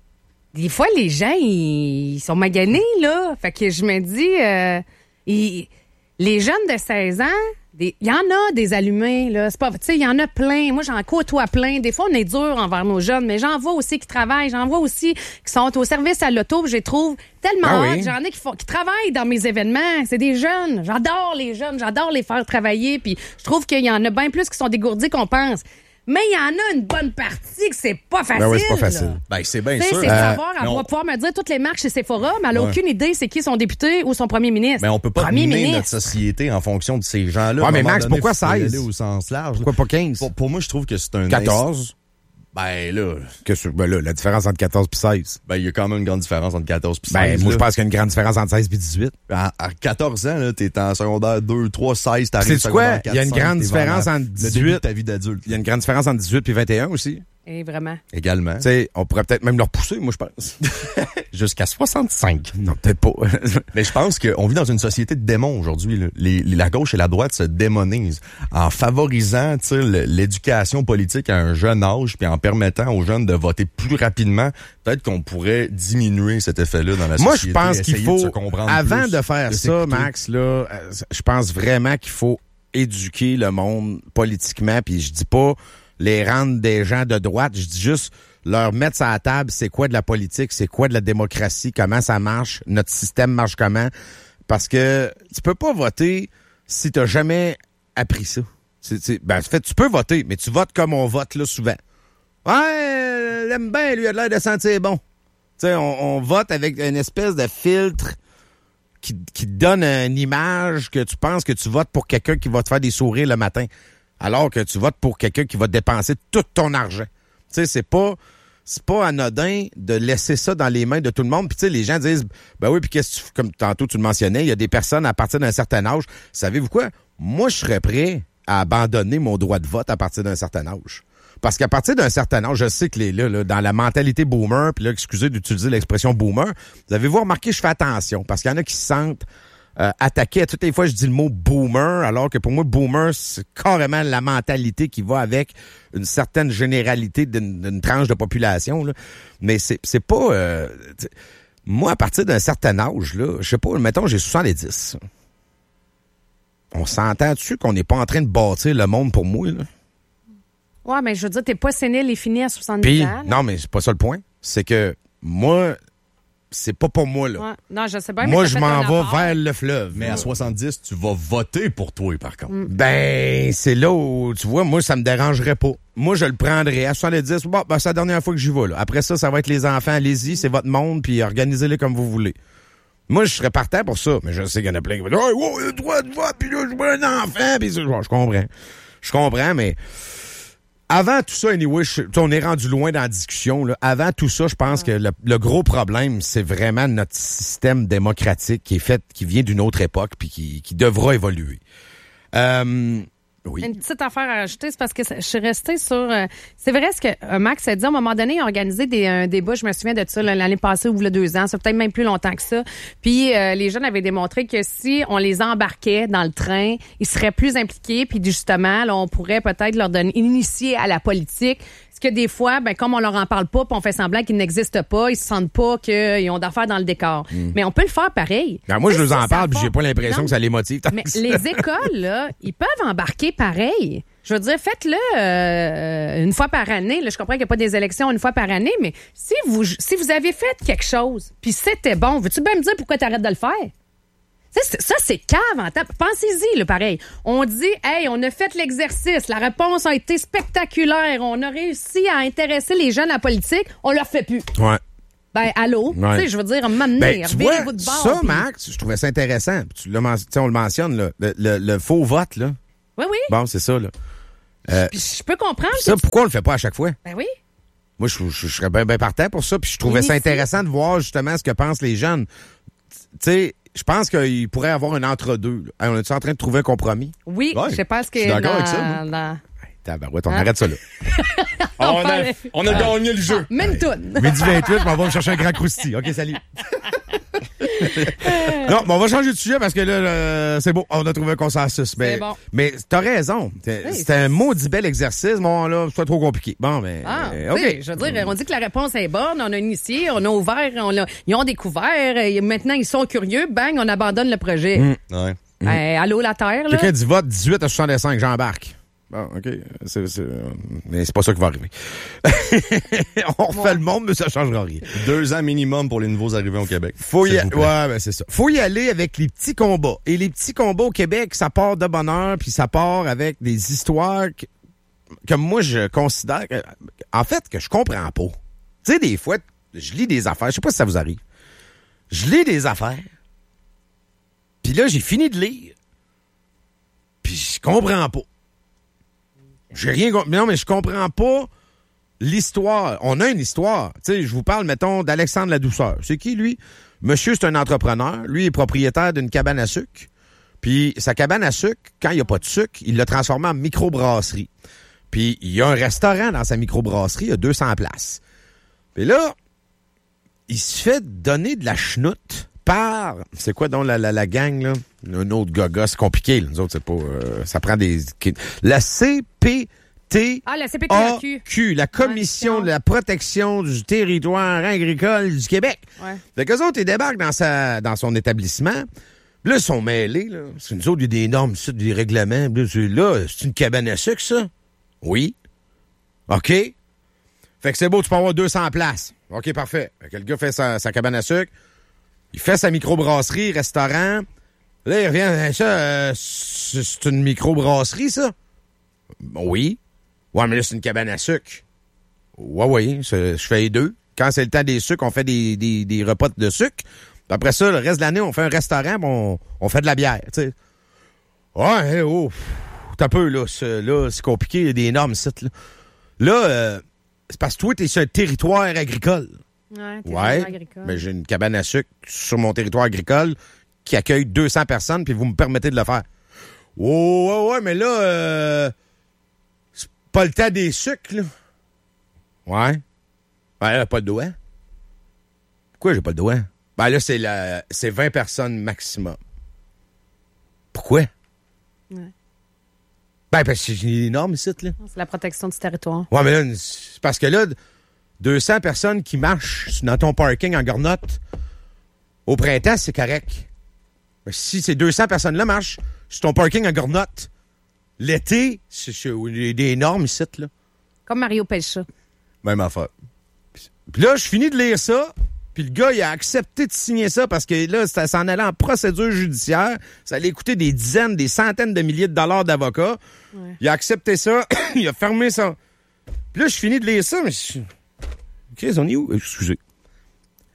des fois, les gens, ils, ils sont maganés, là. Fait que je me dis, euh, ils, les jeunes de seize ans, il y en a des allumés, là. C'est pas, tu sais, il y en a plein. Moi, j'en côtoie plein. Des fois, on est dur envers nos jeunes, mais j'en vois aussi qui travaillent. J'en vois aussi qui sont au service à l'auto. Je les trouve tellement ah hot. Oui. J'en ai qui, font, qui travaillent dans mes événements. C'est des jeunes. J'adore les jeunes. J'adore les faire travailler. Puis je trouve qu'il y en a bien plus qui sont dégourdis qu'on pense. Mais il y en a une bonne partie que c'est pas facile. Ben oui, c'est pas facile. Là. Ben, c'est bien sûr. sûr. C'est euh, savoir, elle va pouvoir me dire toutes les marques chez Sephora, mais elle a ouais. aucune idée c'est qui son député ou son premier ministre. Mais on peut pas premier mener ministre. notre société en fonction de ces gens-là. Ouais, mais Max, donné, pourquoi seize? Au sens large. Pourquoi pas quinze? Pour, pour moi, je trouve que c'est un... quatorze? Ben là... Que, ben là, la différence entre quatorze et seize. Ben, il y a quand même une grande différence entre quatorze et seize. Ben, moi, là. je pense qu'il y a une grande différence entre seize et dix-huit. À, à quatorze ans, là, t'es en secondaire deux, trois, seize, t'arrives C'est quoi? Il y a une grande différence entre dix-huit... dix-huit... de ta vie d'adulte. Il y a une grande différence entre dix-huit et vingt et un aussi. Et vraiment. Également. Tu sais, on pourrait peut-être même leur pousser, moi, je pense. Jusqu'à soixante-cinq. Non, peut-être pas. Mais je pense qu'on vit dans une société de démons aujourd'hui. Là. Les, les, la gauche et la droite se démonisent en favorisant tu sais, l'éducation politique à un jeune âge puis en permettant aux jeunes de voter plus rapidement. Peut-être qu'on pourrait diminuer cet effet-là dans la moi, société. Moi, je pense qu'il faut, de avant plus, de faire de ça, Max, là, je pense vraiment qu'il faut éduquer le monde politiquement. Puis je dis pas les rendre des gens de droite, je dis juste leur mettre ça à la table, c'est quoi de la politique, c'est quoi de la démocratie, comment ça marche, notre système marche comment. Parce que tu peux pas voter si t'as jamais appris ça. C'est, c'est, ben, en fait, tu peux voter, mais tu votes comme on vote là souvent. Ouais, l'aime bien, lui, il a l'air de sentir bon. Tu sais, on, on vote avec une espèce de filtre qui, qui te donne une image que tu penses que tu votes pour quelqu'un qui va te faire des sourires le matin. Alors que tu votes pour quelqu'un qui va dépenser tout ton argent. Tu sais, c'est pas c'est pas anodin de laisser ça dans les mains de tout le monde. Puis tu sais, les gens disent, ben oui, puis qu'est-ce que tu, comme tantôt tu le mentionnais, il y a des personnes à partir d'un certain âge. Savez-vous quoi? Moi, je serais prêt à abandonner mon droit de vote à partir d'un certain âge. Parce qu'à partir d'un certain âge, je sais que les là, là dans la mentalité boomer, puis là, excusez d'utiliser l'expression boomer, vous avez-vous remarqué, je fais attention, parce qu'il y en a qui se sentent Euh, attaquer à toutes les fois je dis le mot boomer, alors que pour moi boomer c'est carrément la mentalité qui va avec une certaine généralité d'une, d'une tranche de population là. Mais c'est c'est pas euh, moi à partir d'un certain âge là, je sais pas, mettons j'ai soixante-dix. On s'entend-tu qu'on n'est pas en train de bâtir le monde pour moi là? Ouais, mais je veux dire t'es pas sénile et fini à soixante-dix Puis, ans. Là. Non, mais c'est pas ça le point, c'est que moi c'est pas pour moi, là. Ouais. Non, je sais bien, moi, mais je m'en vais vers le fleuve. Mais à soixante-dix, tu vas voter pour toi, par contre. Mm. Ben, c'est là où, tu vois, moi, ça me dérangerait pas. Moi, je le prendrais. À soixante-dix, bon, ben, c'est la dernière fois que j'y vais, là. Après ça, ça va être les enfants. Allez-y, c'est votre monde, puis organisez-les comme vous voulez. Moi, je serais partant pour ça. Mais je sais qu'il y en a plein qui vont dire, oh, oh, le droit de vote, puis là, je vois un enfant, puis ça, je comprends. Je comprends, mais Avant tout ça, anyway, je, on est rendu loin dans la discussion. Là. Avant tout ça, je pense que le, le gros problème, c'est vraiment notre système démocratique qui est fait, qui vient d'une autre époque puis qui, qui devra évoluer. Euh, oui. Une petite affaire à rajouter, c'est parce que je suis restée sur... Euh, c'est vrai ce que euh, Max a dit. À un moment donné, il a organisé des, un débat, je me souviens de ça, l'année passée ou il y a deux ans, c'est peut-être même plus longtemps que ça. Puis euh, les jeunes avaient démontré que si on les embarquait dans le train, ils seraient plus impliqués. Puis justement, là, on pourrait peut-être leur donner, initier à la politique. Parce que des fois, ben, comme on leur en parle pas, puis on fait semblant qu'ils n'existent pas, ils se sentent pas qu'ils ont d'affaires dans le décor. Mm. Mais on peut le faire pareil. Ben, moi, je leur en parle, puis j'ai pas l'impression non. que ça les motive. Mais les écoles, là, ils peuvent embarquer pareil. Je veux dire, faites-le euh, une fois par année. Là, je comprends qu'il n'y a pas des élections une fois par année, mais si vous si vous avez fait quelque chose, puis c'était bon, veux-tu bien me dire pourquoi tu arrêtes de le faire? Ça, ça, c'est cave en temps. Pensez-y, là, pareil. On dit, hey, on a fait l'exercice. La réponse a été spectaculaire. On a réussi à intéresser les jeunes à la politique. On leur fait plus. Ouais. Ben, allô? Ouais. Tu sais, je veux dire, m'amener, ben, tu vois, vous de bord. Ça, pis... Max, je trouvais ça intéressant. Tu l'as, on le mentionne, là. Le, le, le faux vote, là. Oui, oui. Bon, c'est ça, là. Euh, puis je peux comprendre. Ça, que... pourquoi on le fait pas à chaque fois? Ben oui. Moi, je, je, je serais bien ben partant pour ça. Puis je trouvais oui, ça intéressant de voir justement ce que pensent les jeunes. Tu sais, je pense qu'il pourrait y avoir un entre-deux. Hey, on est-tu en train de trouver un compromis? Oui, ouais. Je pense que... Je suis d'accord dans, avec ça. Dans... Tabarouette, on hein? arrête ça, là. on, on a, on a euh, gagné le jeu. Ah, même toune. Midi vingt-huit, on va me chercher un grand crousti. OK, salut. Non, mais on va changer de sujet parce que là, là c'est beau, on a trouvé un consensus. Mais, bon. mais t'as raison. C'était oui, un maudit bel exercice. Bon, là, c'est pas trop compliqué. Bon, mais. Ah, euh, OK. Je veux dire, on dit que la réponse est bonne, on a initié, on a ouvert, on a, ils ont découvert, et maintenant ils sont curieux, bang, on abandonne le projet. Mmh. Ouais. Mmh. Euh, allô, la Terre, là? Quelqu'un dit vote dix-huit à soixante-cinq, j'embarque. Bon, OK. C'est, c'est, mais c'est pas ça qui va arriver. On refait ouais. le monde, mais ça changera rien. Deux ans minimum pour les nouveaux arrivés au Québec. Faut y a... Ouais, ben c'est ça. Faut y aller avec les petits combats. Et les petits combats au Québec, ça part de bonheur, puis ça part avec des histoires que, que moi, je considère... Que, en fait, que je comprends pas. Tu sais, des fois, je lis des affaires. Je sais pas si ça vous arrive. Je lis des affaires. Puis là, j'ai fini de lire. Puis je comprends pas. J'ai rien compris. Non, mais je comprends pas l'histoire. On a une histoire. Tu sais, je vous parle, mettons, d'Alexandre Ladouceur. C'est qui, lui? Monsieur, c'est un entrepreneur. Lui est propriétaire d'une cabane à sucre. Puis sa cabane à sucre, quand il n'y a pas de sucre, il l'a transformée en microbrasserie. Puis il y a un restaurant dans sa microbrasserie, il y a deux cents places. Puis là, il se fait donner de la chenoute par... C'est quoi donc la, la, la gang, là? Un autre gaga, c'est compliqué. Là. Nous autres, c'est pas... Euh, ça prend des... La C P T Ah, la C P T A Q. Q, la Commission de la protection du territoire agricole du Québec. Ouais. Fait qu'eux autres, ils débarquent dans, sa, dans son établissement. Là, ils sont mêlés. Là. C'est nous autres, il y a des normes, des règlements. Là, c'est, là, c'est une cabane à sucre, ça? Oui. OK. Fait que c'est beau, tu peux avoir deux cents places. OK, parfait. Fait que le gars fait sa, sa cabane à sucre. Il fait sa microbrasserie, restaurant. Là, il revient. Ça, euh, c'est une microbrasserie, ça? Oui. Ouais, mais là, c'est une cabane à sucre. Ouais, oui. Je fais les deux. Quand c'est le temps des sucres, on fait des, des, des repas de sucre. Puis après ça, le reste de l'année, on fait un restaurant, on, on fait de la bière, tu sais. Ouais, hey, oh. T'as peu, là. C'est, là, c'est compliqué. Il y a des normes, sites, là. Là, euh, c'est parce que toi, t'es sur un territoire agricole. Ouais, t'es ouais, agricole. Mais j'ai une cabane à sucre sur mon territoire agricole qui accueille deux cents personnes, puis vous me permettez de le faire. Oh, ouais, ouais, mais là, euh, c'est pas le temps des sucres, là. Ouais. Ben là, pas le doigt. Pourquoi j'ai pas le doigt? Ben là, c'est la, c'est vingt personnes maximum. Pourquoi? Ouais. Ben, parce que j'ai une énorme ici, là. C'est la protection du territoire. Ouais, mais là, c'est parce que là, deux cents personnes qui marchent dans ton parking en garnotte, au printemps, c'est correct. Mais si ces deux cents personnes-là marchent sur ton parking en garnotte, l'été, c'est, c'est des normes ici, là. Comme Mario Pelcha. Même affaire. Puis là, je finis de lire ça, puis le gars, il a accepté de signer ça parce que là, ça s'en allait en procédure judiciaire. Ça allait coûter des dizaines, des centaines de milliers de dollars d'avocats. Ouais. Il a accepté ça, il a fermé ça. Puis là, je finis de lire ça, mais... Je... Chris, on est où? Excusez.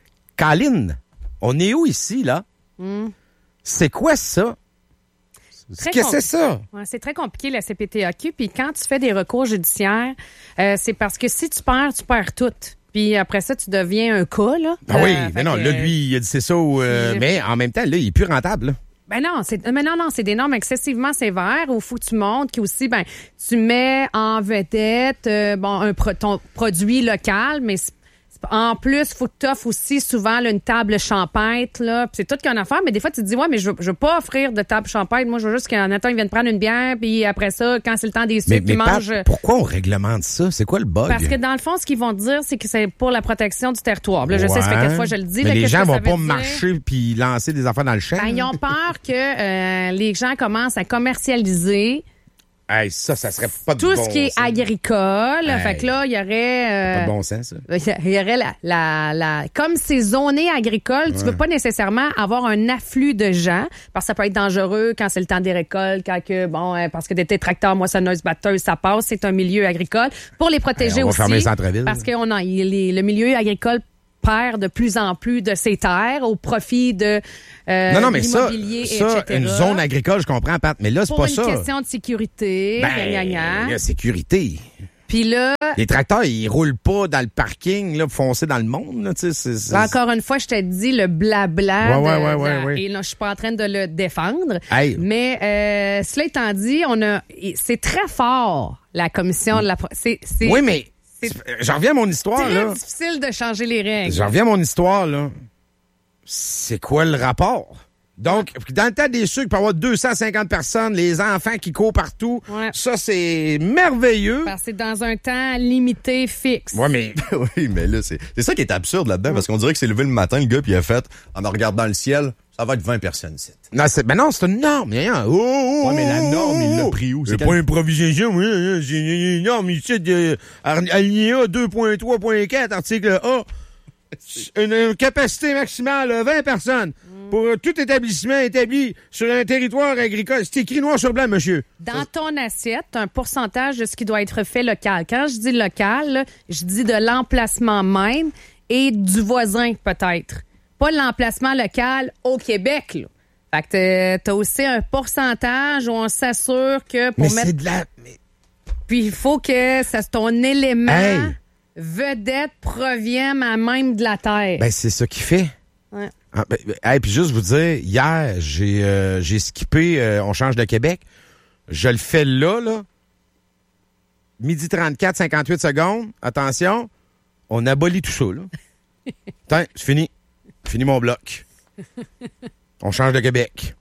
Colin, on est où ici, là? Mm. C'est quoi ça? Très Qu'est-ce que com- c'est ça? Ouais, c'est très compliqué, la C P T A Q. Puis quand tu fais des recours judiciaires, euh, c'est parce que si tu perds, tu perds tout. Puis après ça, tu deviens un cas, là. Ah oui, Euh, mais fait non, que, là, lui, il a dit c'est ça. euh, il- mais en même temps, là, il est plus rentable. Là. Ben non, c'est mais non non, c'est des normes excessivement sévères où faut que tu montres qui aussi ben tu mets en vedette euh, bon un pro, ton produit local mais c'est, c'est, en plus faut que tu offres aussi souvent là, une table champêtre là, puis c'est tout qu'une affaire mais des fois tu te dis ouais mais je veux, je veux pas offrir de table champêtre, moi je veux juste qu'en attendant ils viennent prendre une bière puis après ça quand c'est le temps des Mais, sucres mais ils Pat, mangent. pourquoi on réglemente ça? C'est quoi le bug? Parce que dans le fond, ce qu'ils vont te dire, c'est que c'est pour la protection du territoire. Là, je sais, ça fait Ouais. quelques fois je le dis. Mais là, les qu'est-ce gens que ça vont veut pas dire? marcher puis lancer des affaires dans le champ. Ben, ils ont peur que euh, les gens commencent à commercialiser Hey, ça, ça serait pas de tout bon ce qui est sens. agricole. Hey. Fait que là, il y aurait... euh, Pas de bon sens, ça. il y aurait la, la, la... Comme c'est zoné agricole, tu veux pas nécessairement avoir un afflux de gens, parce que ça peut être dangereux quand c'est le temps des récoltes, quand que, bon, euh, parce que des tracteurs, moissonneuses, batteuses, ça passe, c'est un milieu agricole. Pour les protéger Hey, on va aussi. fermer les centres-villes. Parce que on a, il est- le milieu agricole perd de plus en plus de ses terres au profit de euh, Non, non, mais ça, l'immobilier, ça et cetera. une zone agricole, je comprends, Pat, mais là, c'est Pour pas une ça. question de sécurité, gna, gna, gna. Ben, la sécurité. Puis là, Les tracteurs, ils roulent pas dans le parking, là, foncer dans le monde, là, tu sais. c'est- c'est- encore une fois, je te dis le blabla. Ouais, ouais, de- ouais, de- ouais, ouais. Et là, je suis pas en train de le défendre. Hey. Mais euh, cela étant dit, on a, c'est très fort la commission de la. pro- C'est, c'est Oui, mais c'est j'en reviens à mon histoire, très là. difficile de changer les règles. J'en reviens à mon histoire, là. C'est quoi le rapport? Donc, dans le temps des sucres, il peut y avoir deux cent cinquante personnes, les enfants qui courent partout. Ouais. Ça, c'est merveilleux. Parce que c'est dans un temps limité fixe. Ouais, mais Oui, mais là, c'est c'est ça qui est absurde là-dedans, parce qu'on dirait que c'est levé le matin, le gars, puis il a fait, en regardant le ciel, ça va être vingt personnes ici. non, c'est ben non, c'est une norme. Rien. Oh, oh, Ouais, mais la oh, norme, il l'a oh. pris où? C'est C'est quel- pas improvisation, oui, oui, c'est une norme ici de alinéa deux point trois point quatre, article A. Une, une capacité maximale de vingt personnes pour euh, tout établissement établi sur un territoire agricole. C'est écrit noir sur blanc, monsieur. Dans ton assiette, tu as un pourcentage de ce qui doit être fait local. Quand je dis local, là, je dis de l'emplacement même et du voisin, peut-être. Pas l'emplacement local au Québec, là. Fait que t'as aussi un pourcentage où on s'assure que pour Mais mettre... c'est de la... mais- Puis il faut que ça, ton élément Hey. vedette provienne à même de la terre. Ben, c'est ça qu'il fait. Ouais. Ah, ben, ben, hey, puis juste vous dire, hier, j'ai euh, j'ai skippé euh, On change de Québec. Je le fais là, là. Midi trente-quatre, cinquante-huit secondes. Attention, on abolit tout ça, là. Tiens, c'est fini. Fini mon bloc. On change de Québec.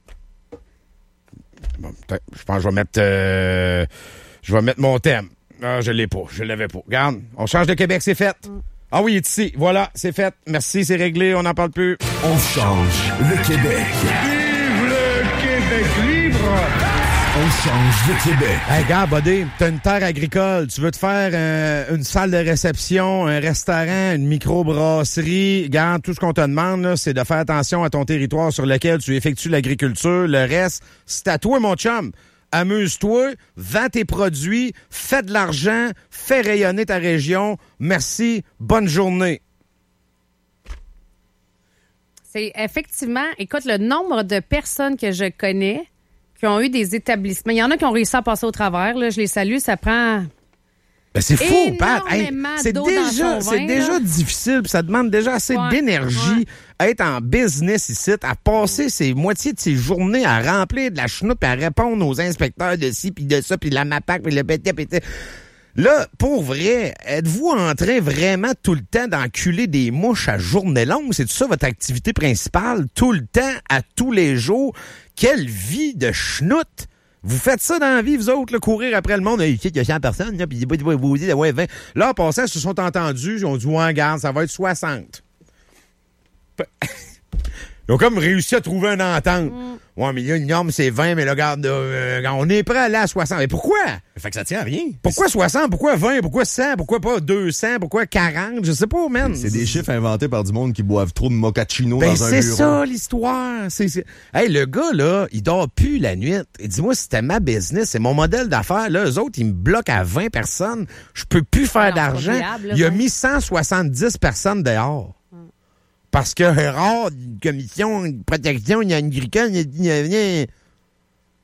Bon, peut-être, je pense que je vais mettre... euh, je vais mettre mon thème. Ah, je l'ai pas. Je l'avais pas. Regarde, on change de Québec, c'est fait. Ah oui, il est ici. Voilà, c'est fait. Merci, c'est réglé. On n'en parle plus. On change le Québec. Vive le Québec libre! On change le Québec. Hey, gars, Bodé, t'as une terre agricole. Tu veux te faire euh, une salle de réception, un restaurant, une microbrasserie. Regarde, tout ce qu'on te demande, là, c'est de faire attention à ton territoire sur lequel tu effectues l'agriculture. Le reste, c'est à toi, mon chum. Amuse-toi, vends tes produits, fais de l'argent, fais rayonner ta région. Merci, bonne journée. C'est effectivement, écoute, le nombre de personnes que je connais qui ont eu des établissements. Il y en a qui ont réussi à passer au travers. Là, je les salue. Ça prend... Ben c'est fou, Pat. Hey, Énormément c'est d'eau déjà, dans son c'est vin, déjà là. difficile, puis ça demande déjà assez Ouais, d'énergie à être en business ici, à passer ses moitiés de ses journées à remplir de la chenoute puis à répondre aux inspecteurs de ci puis de ça puis de la MAPAC puis le pété pété. Là, pour vrai, êtes-vous en train vraiment tout le temps d'enculer des mouches à journée longue? C'est ça votre activité principale? Tout le temps, à tous les jours? Quelle vie de chenoute! Vous faites ça dans la vie, vous autres, là, courir après le monde. Ici, il y a cent personnes, là, puis vous dites, ouais, vingt. Là, en passant, ils se sont entendus, ils ont dit, ouais, regarde, ça va être soixante. Ils ont comme réussi à trouver une entente. Mm. Ouais, mais là, une norme, c'est vingt, mais là, regarde, euh, on est prêt à aller à soixante. Mais pourquoi? Fait que ça tient à rien. Pourquoi soixante? Pourquoi vingt? Pourquoi cent? Pourquoi pas deux cents? Pourquoi quarante? Je sais pas, man. C'est des chiffres inventés par du monde qui boivent trop de mochaccino Ben, dans un c'est bureau. ça, l'histoire. C'est, c'est... Hey, le gars, là, il dort plus la nuit. Et dis-moi, c'était ma business, c'est mon modèle d'affaires. Là, eux autres, ils me bloquent à vingt personnes. Je peux plus faire Non, c'est pas d'argent. viable, là, Il a vingt. mis cent soixante-dix personnes dehors. Parce que, rare, une commission, une protection, il y a une agricole, il y a, il y a-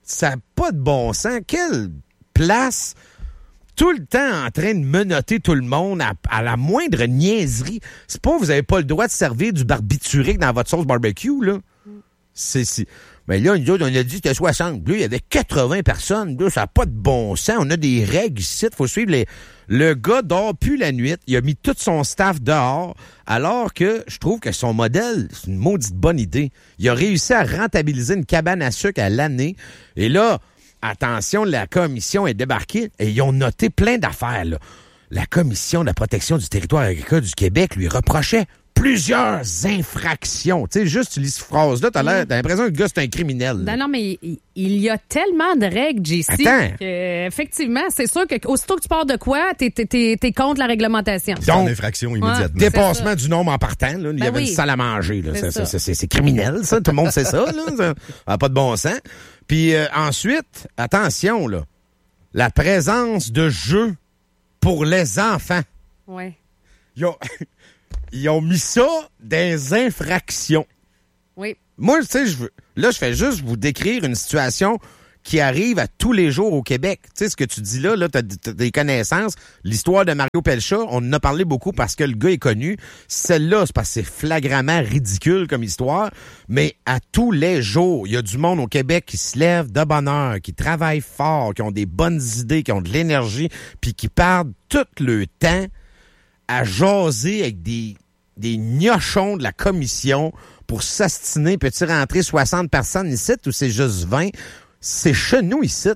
Ça n'a pas de bon sens. Quelle place tout le temps en train de menotter tout le monde à, à la moindre niaiserie. C'est pas vous avez pas le droit de servir du barbiturique dans votre sauce barbecue, là. C'est... c'est... Mais là, nous autres, on a dit que c'était soixante. Là, il y avait quatre-vingts personnes. Là, ça n'a pas de bon sens. On a des règles ici. Il faut suivre les... Le gars dort plus la nuit. Il a mis tout son staff dehors. Alors que je trouve que son modèle, c'est une maudite bonne idée. Il a réussi à rentabiliser une cabane à sucre à l'année. Et là, attention, la commission est débarquée et ils ont noté plein d'affaires, là. La commission de la protection du territoire agricole du Québec lui reprochait plusieurs infractions. Tu sais, juste, tu lis cette phrase-là, t'as, l'air, t'as l'impression que le gars, c'est un criminel. Non, non, mais il, il y a tellement de règles, J C, Attends. que, effectivement, c'est sûr que aussitôt que tu pars de quoi, t'es, t'es, t'es, t'es contre la réglementation. C'est en infraction immédiatement. Dépassement du nombre en partant, là. Il y Ben avait oui. une salle à manger, là. C'est C'est, ça. c'est, c'est, c'est criminel, ça. Tout le monde sait ça, là. Ça n'a pas de bon sens. Puis euh, ensuite, attention, là. La présence de jeux pour les enfants. Ouais. Ils ont, ils ont mis ça des infractions. Oui. Moi, tu sais, je veux, là, je fais juste vous décrire une situation qui arrive à tous les jours au Québec. Tu sais, ce que tu dis là, là, t'as, t'as des connaissances. L'histoire de Mario Pelcha, on en a parlé beaucoup parce que le gars est connu. Celle-là, c'est parce que c'est flagramment ridicule comme histoire. Mais à tous les jours, il y a du monde au Québec qui se lève de bonne heure, qui travaille fort, qui ont des bonnes idées, qui ont de l'énergie, puis qui perdent tout le temps à jaser avec des, des gnochons de la commission pour s'astiner. Peux-tu rentrer soixante personnes ici ou c'est juste vingt? C'est chez nous ici.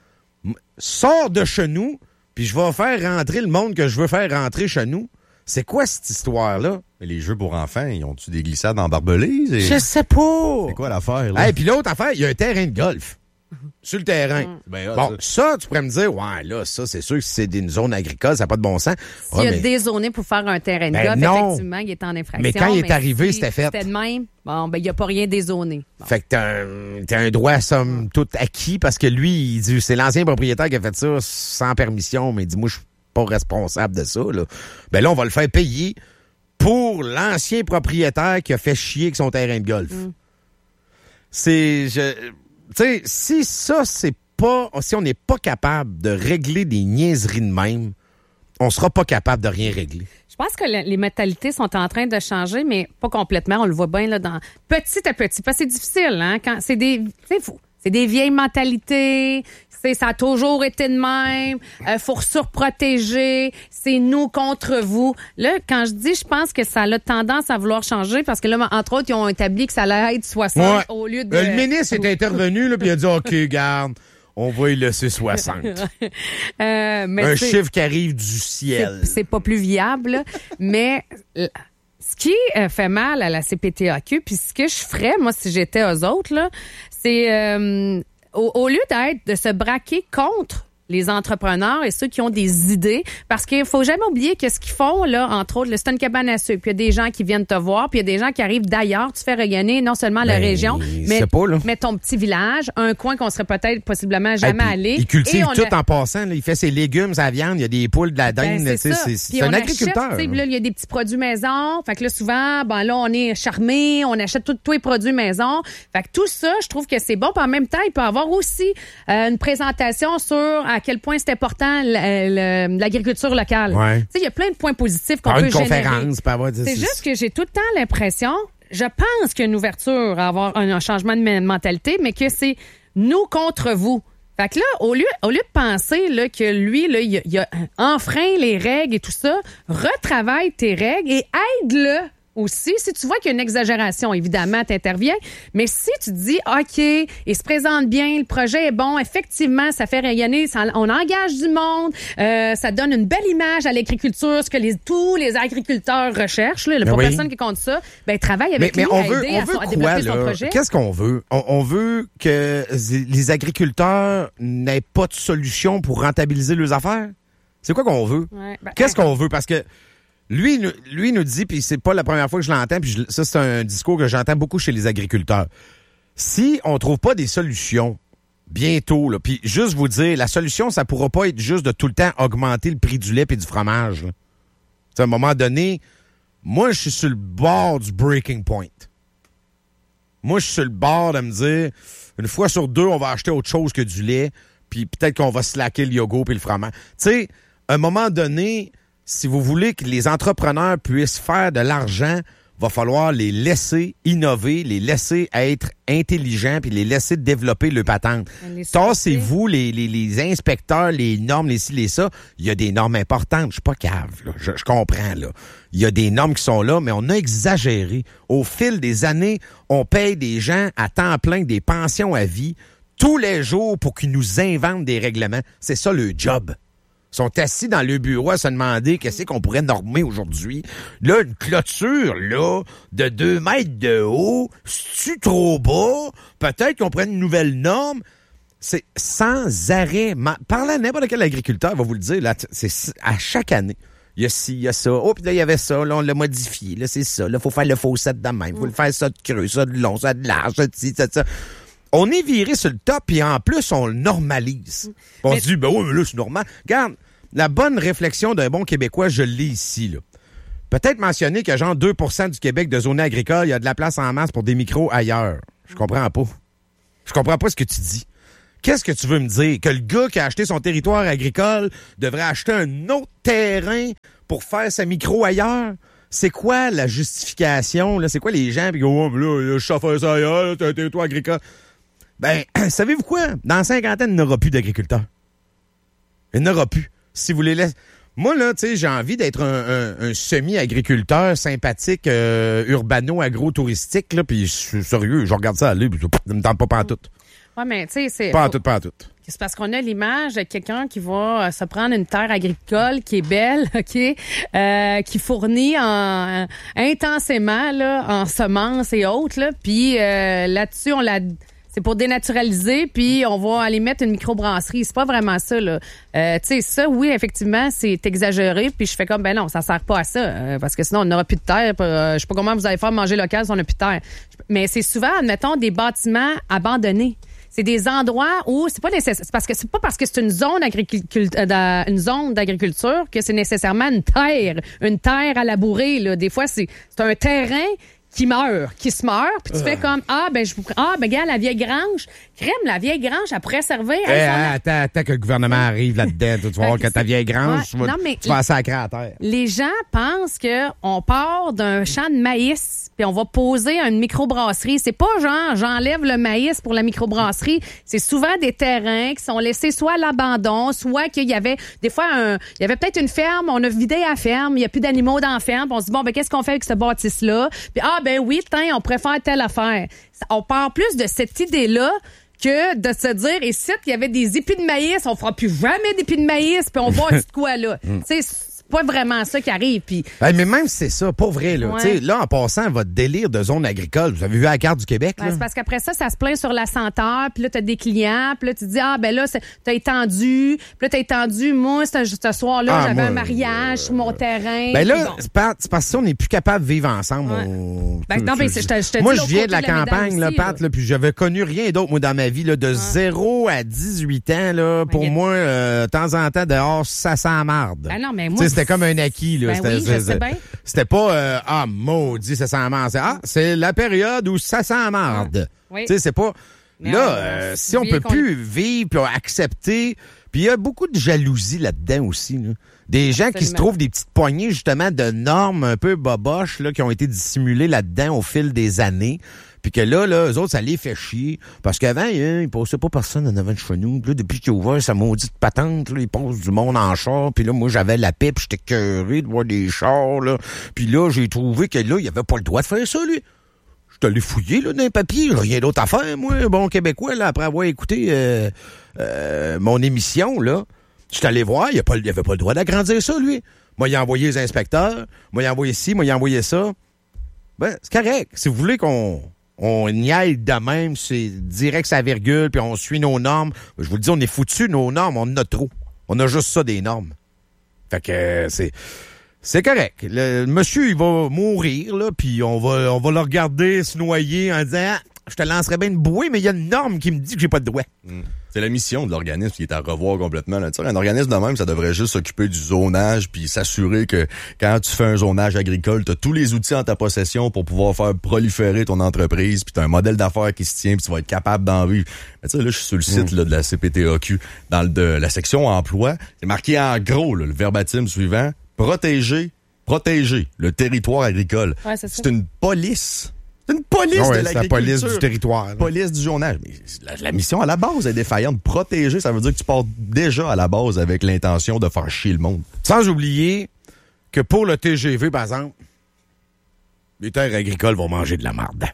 Sors de chez nous, puis je vais faire rentrer le monde que je veux faire rentrer chez nous. C'est quoi cette histoire-là? Mais les jeux pour enfants, ils ont-tu des glissades en barbelés? C'est... Je sais pas. C'est quoi l'affaire, là? Et puis l'autre affaire, il y a un terrain de golf. Sur le terrain. Mm. Ben, Bon, ça, tu pourrais me dire, ouais, là, ça, c'est sûr que c'est une zone agricole, ça n'a pas de bon sens. S'il Ouais, y a mais- dézoné pour faire un terrain de Ben golf, non. effectivement, il est en infraction. Mais quand il est arrivé, c'était fait. C'était de même. Bon, ben, il n'y a pas rien dézoné. Bon. Fait que t'as un, t'as un droit, somme toute, acquis, parce que lui, il dit, c'est l'ancien propriétaire qui a fait ça sans permission, mais il dit, moi, je suis pas responsable de ça, là. Ben là, on va le faire payer pour l'ancien propriétaire qui a fait chier avec son terrain de golf. Mm. C'est, je, tu sais, si ça, c'est pas, si on n'est pas capable de régler des niaiseries de même, on sera pas capable de rien régler. Je pense que le- les mentalités sont en train de changer, mais pas complètement. On le voit bien là dans petit à petit. Parce que c'est difficile, hein. Quand c'est des, c'est fou. C'est des vieilles mentalités. C'est, ça a toujours été de même. Euh, faut surprotéger. C'est nous contre vous. Là, quand je dis, je pense que ça a tendance à vouloir changer parce que là, entre autres, ils ont établi que ça allait être soixante Ouais. au lieu de. Euh, le ministre est intervenu, là, puis il a dit, OK, garde, on va y laisser soixante. Euh, mais Un c'est- chiffre qui arrive du ciel. C'est, c'est pas plus viable, là. Mais euh, ce qui euh, fait mal à la C P T A Q, puis ce que je ferais, moi, si j'étais eux autres, là, c'est euh, au, au lieu d'être de se braquer contre les entrepreneurs et ceux qui ont des idées, parce qu'il faut jamais oublier que ce qu'ils font, là, entre autres, là, c'est une cabane à sucre, puis il y a des gens qui viennent te voir, puis il y a des gens qui arrivent d'ailleurs, tu fais rayonner non seulement la Ben, région, mais, c'est pas, là. mais ton petit village, un coin qu'on serait peut-être possiblement jamais Hey, puis allé. Il cultive Et on tout a- en passant. Là. Il fait ses légumes, sa viande, il y a des poules, de la Ben, dinde. c'est tu sais, ça. c'est, Puis c'est on un achète, agriculteur. tu sais, là, il y a des petits produits maison. Fait que là, souvent, ben là, on est charmé, on achète tout- tous les produits maison. Fait que tout ça, je trouve que c'est bon. Puis en même temps, il peut y avoir aussi euh, une présentation sur à quel point c'est important la- la- l'agriculture locale. Ouais. Tu sais, il y a plein de points positifs qu'on Faire peut une générer. conférence, puis avoir C'est juste que j'ai tout le temps l'impression, je pense qu'il y a une ouverture à avoir un, un changement de me- mentalité, mais que c'est nous contre vous. Fait que là, au lieu, au lieu de penser là, que lui, là, il, a- il a enfreint les règles et tout ça, retravaille tes règles et aide-le aussi. Si tu vois qu'il y a une exagération, évidemment, t'interviens. Mais si tu te dis, OK, il se présente bien, le projet est bon, effectivement, ça fait rayonner, ça- on engage du monde, euh, ça donne une belle image à l'agriculture, ce que les, tous les agriculteurs recherchent. Là, il n'y a Ben pas oui. personne qui compte ça. Ben, travaille Mais, avec mais lui on à veut, aider on à, veut son- à quoi, développer son là? projet. Qu'est-ce qu'on veut? On, on veut que les agriculteurs n'aient pas de solution pour rentabiliser leurs affaires? C'est quoi qu'on veut? Ouais, ben, Qu'est-ce qu'on veut? Parce que lui, nous- lui nous dit, puis c'est pas la première fois que je l'entends, puis je- ça, c'est un discours que j'entends beaucoup chez les agriculteurs. Si on trouve pas des solutions bientôt, là, puis juste vous dire, la solution, ça pourra pas être juste de tout le temps augmenter le prix du lait et du fromage. là. Tu sais, à un moment donné, moi, je suis sur le bord du breaking point. Moi, je suis sur le bord de me dire, une fois sur deux, on va acheter autre chose que du lait, puis peut-être qu'on va slacker le yogourt puis le fromage. Tu sais, à un moment donné, si vous voulez que les entrepreneurs puissent faire de l'argent, va falloir les laisser innover, les laisser être intelligents, puis les laisser développer le patente. Tassez-vous, les, les, les inspecteurs, les normes, les ci, les ça. Il y a des normes importantes. Je suis pas cave, là. Je, je comprends, là. Il y a des normes qui sont là, mais on a exagéré. Au fil des années, on paye des gens à temps plein des pensions à vie tous les jours pour qu'ils nous inventent des règlements. C'est ça le job. Ils sont assis dans le bureau à se demander qu'est-ce qu'on pourrait normer aujourd'hui. Là, une clôture, là, de deux mètres de haut, c'est-tu trop bas? Peut-être qu'on prenne une nouvelle norme. C'est sans arrêt. Parlez à n'importe quel agriculteur, va vous le dire, là, c'est à chaque année. Il y a ci, il y a ça. Oh, puis là, il y avait ça. Là, on l'a modifié. Là, c'est ça. Là, faut faire le faucet de même. Faut le faire ça de creux, ça de long, ça de large, ça de ci, ça de ça. On est viré sur le top, puis en plus, on le normalise. On mais... se dit, ben oui, mais là, c'est normal. Regarde, la bonne réflexion d'un bon Québécois, je l'ai ici, là. Peut-être mentionner que genre deux pour cent du Québec de zone agricole, il y a de la place en masse pour des micros ailleurs. Je comprends pas. Je comprends pas ce que tu dis. Qu'est-ce que tu veux me dire? Que le gars qui a acheté son territoire agricole devrait acheter un autre terrain pour faire sa micro ailleurs? C'est quoi la justification, là? C'est quoi les gens? Puis, oh, là, je sais faire ça ailleurs, c'est un territoire agricole. Ben, savez-vous quoi? Dans cinquante ans, il n'y aura plus d'agriculteurs. Il n'y aura plus. Si vous les laissez... Moi, là, tu sais, j'ai envie d'être un, un, un semi-agriculteur sympathique, euh, urbano-agro-touristique, là, puis je suis sérieux, je regarde ça aller, puis je ne me tente pas pantoute. Ouais, mais tu sais, c'est... Pantoute, pantoute. C'est parce qu'on a l'image de quelqu'un qui va se prendre une terre agricole qui est belle, OK, euh, qui fournit en, euh, intensément, là, en semences et autres, là, puis euh, là-dessus, on l'a... C'est pour dénaturaliser, puis on va aller mettre une microbrasserie. C'est pas vraiment ça, là. Euh, tu sais, ça, oui, effectivement, c'est exagéré, puis je fais comme, ben non, ça sert pas à ça, euh, parce que sinon, on n'aura plus de terre. Euh, je sais pas comment vous allez faire manger local si on n'a plus de terre. Mais c'est souvent, admettons, des bâtiments abandonnés. C'est des endroits où c'est pas nécessaire. C'est parce que c'est pas parce que c'est une zone agricul- euh, une zone d'agriculture que c'est nécessairement une terre, une terre à labourer, là. Des fois, c'est c'est un terrain qui meurt, qui se meurt, puis tu euh. fais comme, ah, ben, je vous ah, ben, gars, la vieille grange, crème, la vieille grange, elle pourrait servir. Hey, hey, attends, attends que le gouvernement arrive là-dedans, tu vas voir que ta vieille grange, ouais, tu vas, non, mais tu vas sacrer à terre. Les gens pensent que on part d'un champ de maïs, puis on va poser une microbrasserie. C'est pas genre, j'enlève le maïs pour la microbrasserie. C'est souvent des terrains qui sont laissés soit à l'abandon, soit qu'il y avait, des fois, un, il y avait peut-être une ferme, on a vidé la ferme, il n'y a plus d'animaux dans la ferme, puis on se dit, bon, ben, qu'est-ce qu'on fait avec ce bâtisse-là? Puis, ah, ben oui, tiens, on préfère telle affaire. On part plus de cette idée-là que de se dire, et si il y avait des épis de maïs, on fera plus jamais d'épis de maïs, puis on va de quoi, là? Tu sais, c'est pas vraiment ça qui arrive. Puis... Hey, mais même si c'est ça, pas vrai. Là, ouais. Là, en passant, votre délire de zone agricole, vous avez vu la carte du Québec? Ben, c'est parce qu'après ça, ça se plaint sur la senteur, puis là, t'as des clients, puis là, tu dis, ah, ben là, t'as étendu, puis là, t'as étendu, moi, ce, ce soir-là, ah, j'avais moi, un mariage euh... sur mon terrain. Ben là, bon. c'est parce que ça, on n'est plus capable de vivre ensemble. Ouais. On... Ben, non, ben, je te, je te moi, dis je viens de la, la campagne, là, Pat, là, puis j'avais connu rien d'autre, moi, dans ma vie, là, de ouais. zéro à dix-huit ans, là, pour ouais, moi, euh, de temps en temps, dehors, ça sent marde. Ben non, mais moi. C'était comme un acquis. Là, ben c'était, oui, je sais bien. C'était pas euh, ah maudit ça sent marde. Ah, c'est la période où ça sent marde. Oui. Tu sais, c'est pas mais là on, euh, si on peut plus vivre puis accepter, puis il y a beaucoup de jalousie là-dedans aussi là. Des gens Absolument. Qui se trouvent des petites poignées justement de normes un peu boboches là qui ont été dissimulées là-dedans au fil des années. Puis que là, là, eux autres, ça les fait chier. Parce qu'avant, hein, il passait pas personne en avant de chez nous. Puis là, depuis qu'il a ouvert sa maudite patente, là, il passe du monde en char. Puis là, moi, j'avais la paix, puis j'étais cœuré de voir des chars, là. Puis là, j'ai trouvé que là, il avait pas le droit de faire ça, lui. J'étais allé fouiller, là, dans les papiers. Rien d'autre à faire, moi, bon Québécois, là, après avoir écouté euh, euh, mon émission, là. J'étais allé voir, il avait pas le droit d'agrandir ça, lui. Moi, il a envoyé les inspecteurs. Moi, il a envoyé ci, moi, il a envoyé ça. Ben, c'est correct. Si vous voulez qu'on... on y aille de même, c'est direct sa virgule, puis on suit nos normes. Je vous le dis, on est foutus, nos normes, on en a trop. On a juste ça, des normes. Fait que euh, c'est c'est correct. Le monsieur, il va mourir, là, puis on va on va le regarder se noyer en disant ah, je te lancerais bien une bouée, mais il y a une norme qui me dit que j'ai pas de droit. Mm. C'est la mission de l'organisme qui est à revoir complètement. Là. Tu sais, un organisme de même, ça devrait juste s'occuper du zonage puis s'assurer que quand tu fais un zonage agricole, tu as tous les outils en ta possession pour pouvoir faire proliférer ton entreprise, puis tu as un modèle d'affaires qui se tient, puis tu vas être capable d'en vivre. Mais tu sais, là, je suis sur le site mmh. là, de la C P T A Q, dans le, de, la section emploi. C'est marqué en gros, là, le verbatim suivant, protéger, protéger le territoire agricole. Ouais, c'est ça. C'est une police. C'est une police oh ouais, de l'agriculture. C'est la police du territoire. Là. Police du zonage. Mais la, la mission à la base est défaillante. Protéger, ça veut dire que tu pars déjà à la base avec l'intention de faire chier le monde. Sans oublier que pour le T G V, par exemple, les terres agricoles vont manger de la marde.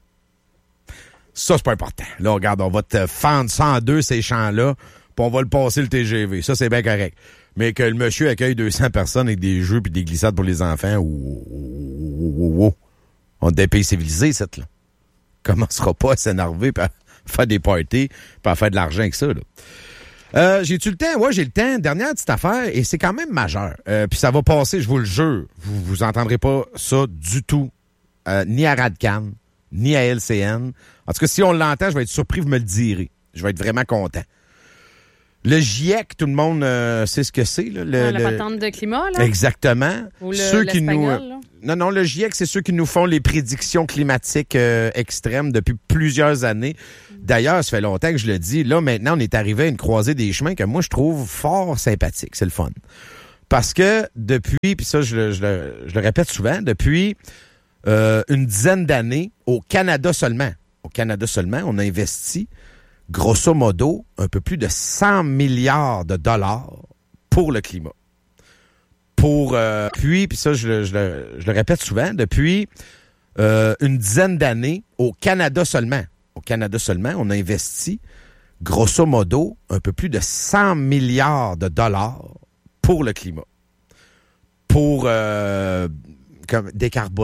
Ça, c'est pas important. Là, regarde, on va te fendre ça en deux, ces champs-là, puis on va le passer le T G V. Ça, c'est bien correct. Mais que le monsieur accueille deux cents personnes avec des jeux puis des glissades pour les enfants, ou... ou, ou, ou on est des pays civilisés, cette là. Commencera pas à s'énerver pis à faire des parties pis à faire de l'argent avec ça, là. Euh, j'ai-tu le temps? Ouais, j'ai le temps. Dernière petite affaire, et c'est quand même majeur. Euh, puis ça va passer, je vous le jure. Vous, vous entendrez pas ça du tout. Euh, ni à Radcan, ni à L C N. En tout cas, si on l'entend, je vais être surpris, vous me le direz. Je vais être vraiment content. Le GIEC, tout le monde euh, sait ce que c'est. Là, le, ah, la le... patente de climat, là? Exactement. Ou le, ceux qui nous là? Non, non, le GIEC, c'est ceux qui nous font les prédictions climatiques euh, extrêmes depuis plusieurs années. D'ailleurs, ça fait longtemps que je le dis. Là, maintenant, on est arrivé à une croisée des chemins que moi, je trouve fort sympathique. C'est le fun. Parce que depuis, puis ça, je le, je, le, je le répète souvent, depuis euh, une dizaine d'années, au Canada seulement, au Canada seulement, on a investi grosso modo, un peu plus de cent milliards de dollars pour le climat. Pour, euh, puis, puis ça, je le, je, le, je le répète souvent, depuis euh, une dizaine d'années, au Canada seulement, au Canada seulement, on a investi, grosso modo, un peu plus de cent milliards de dollars pour le climat. Pour euh, comme décarboner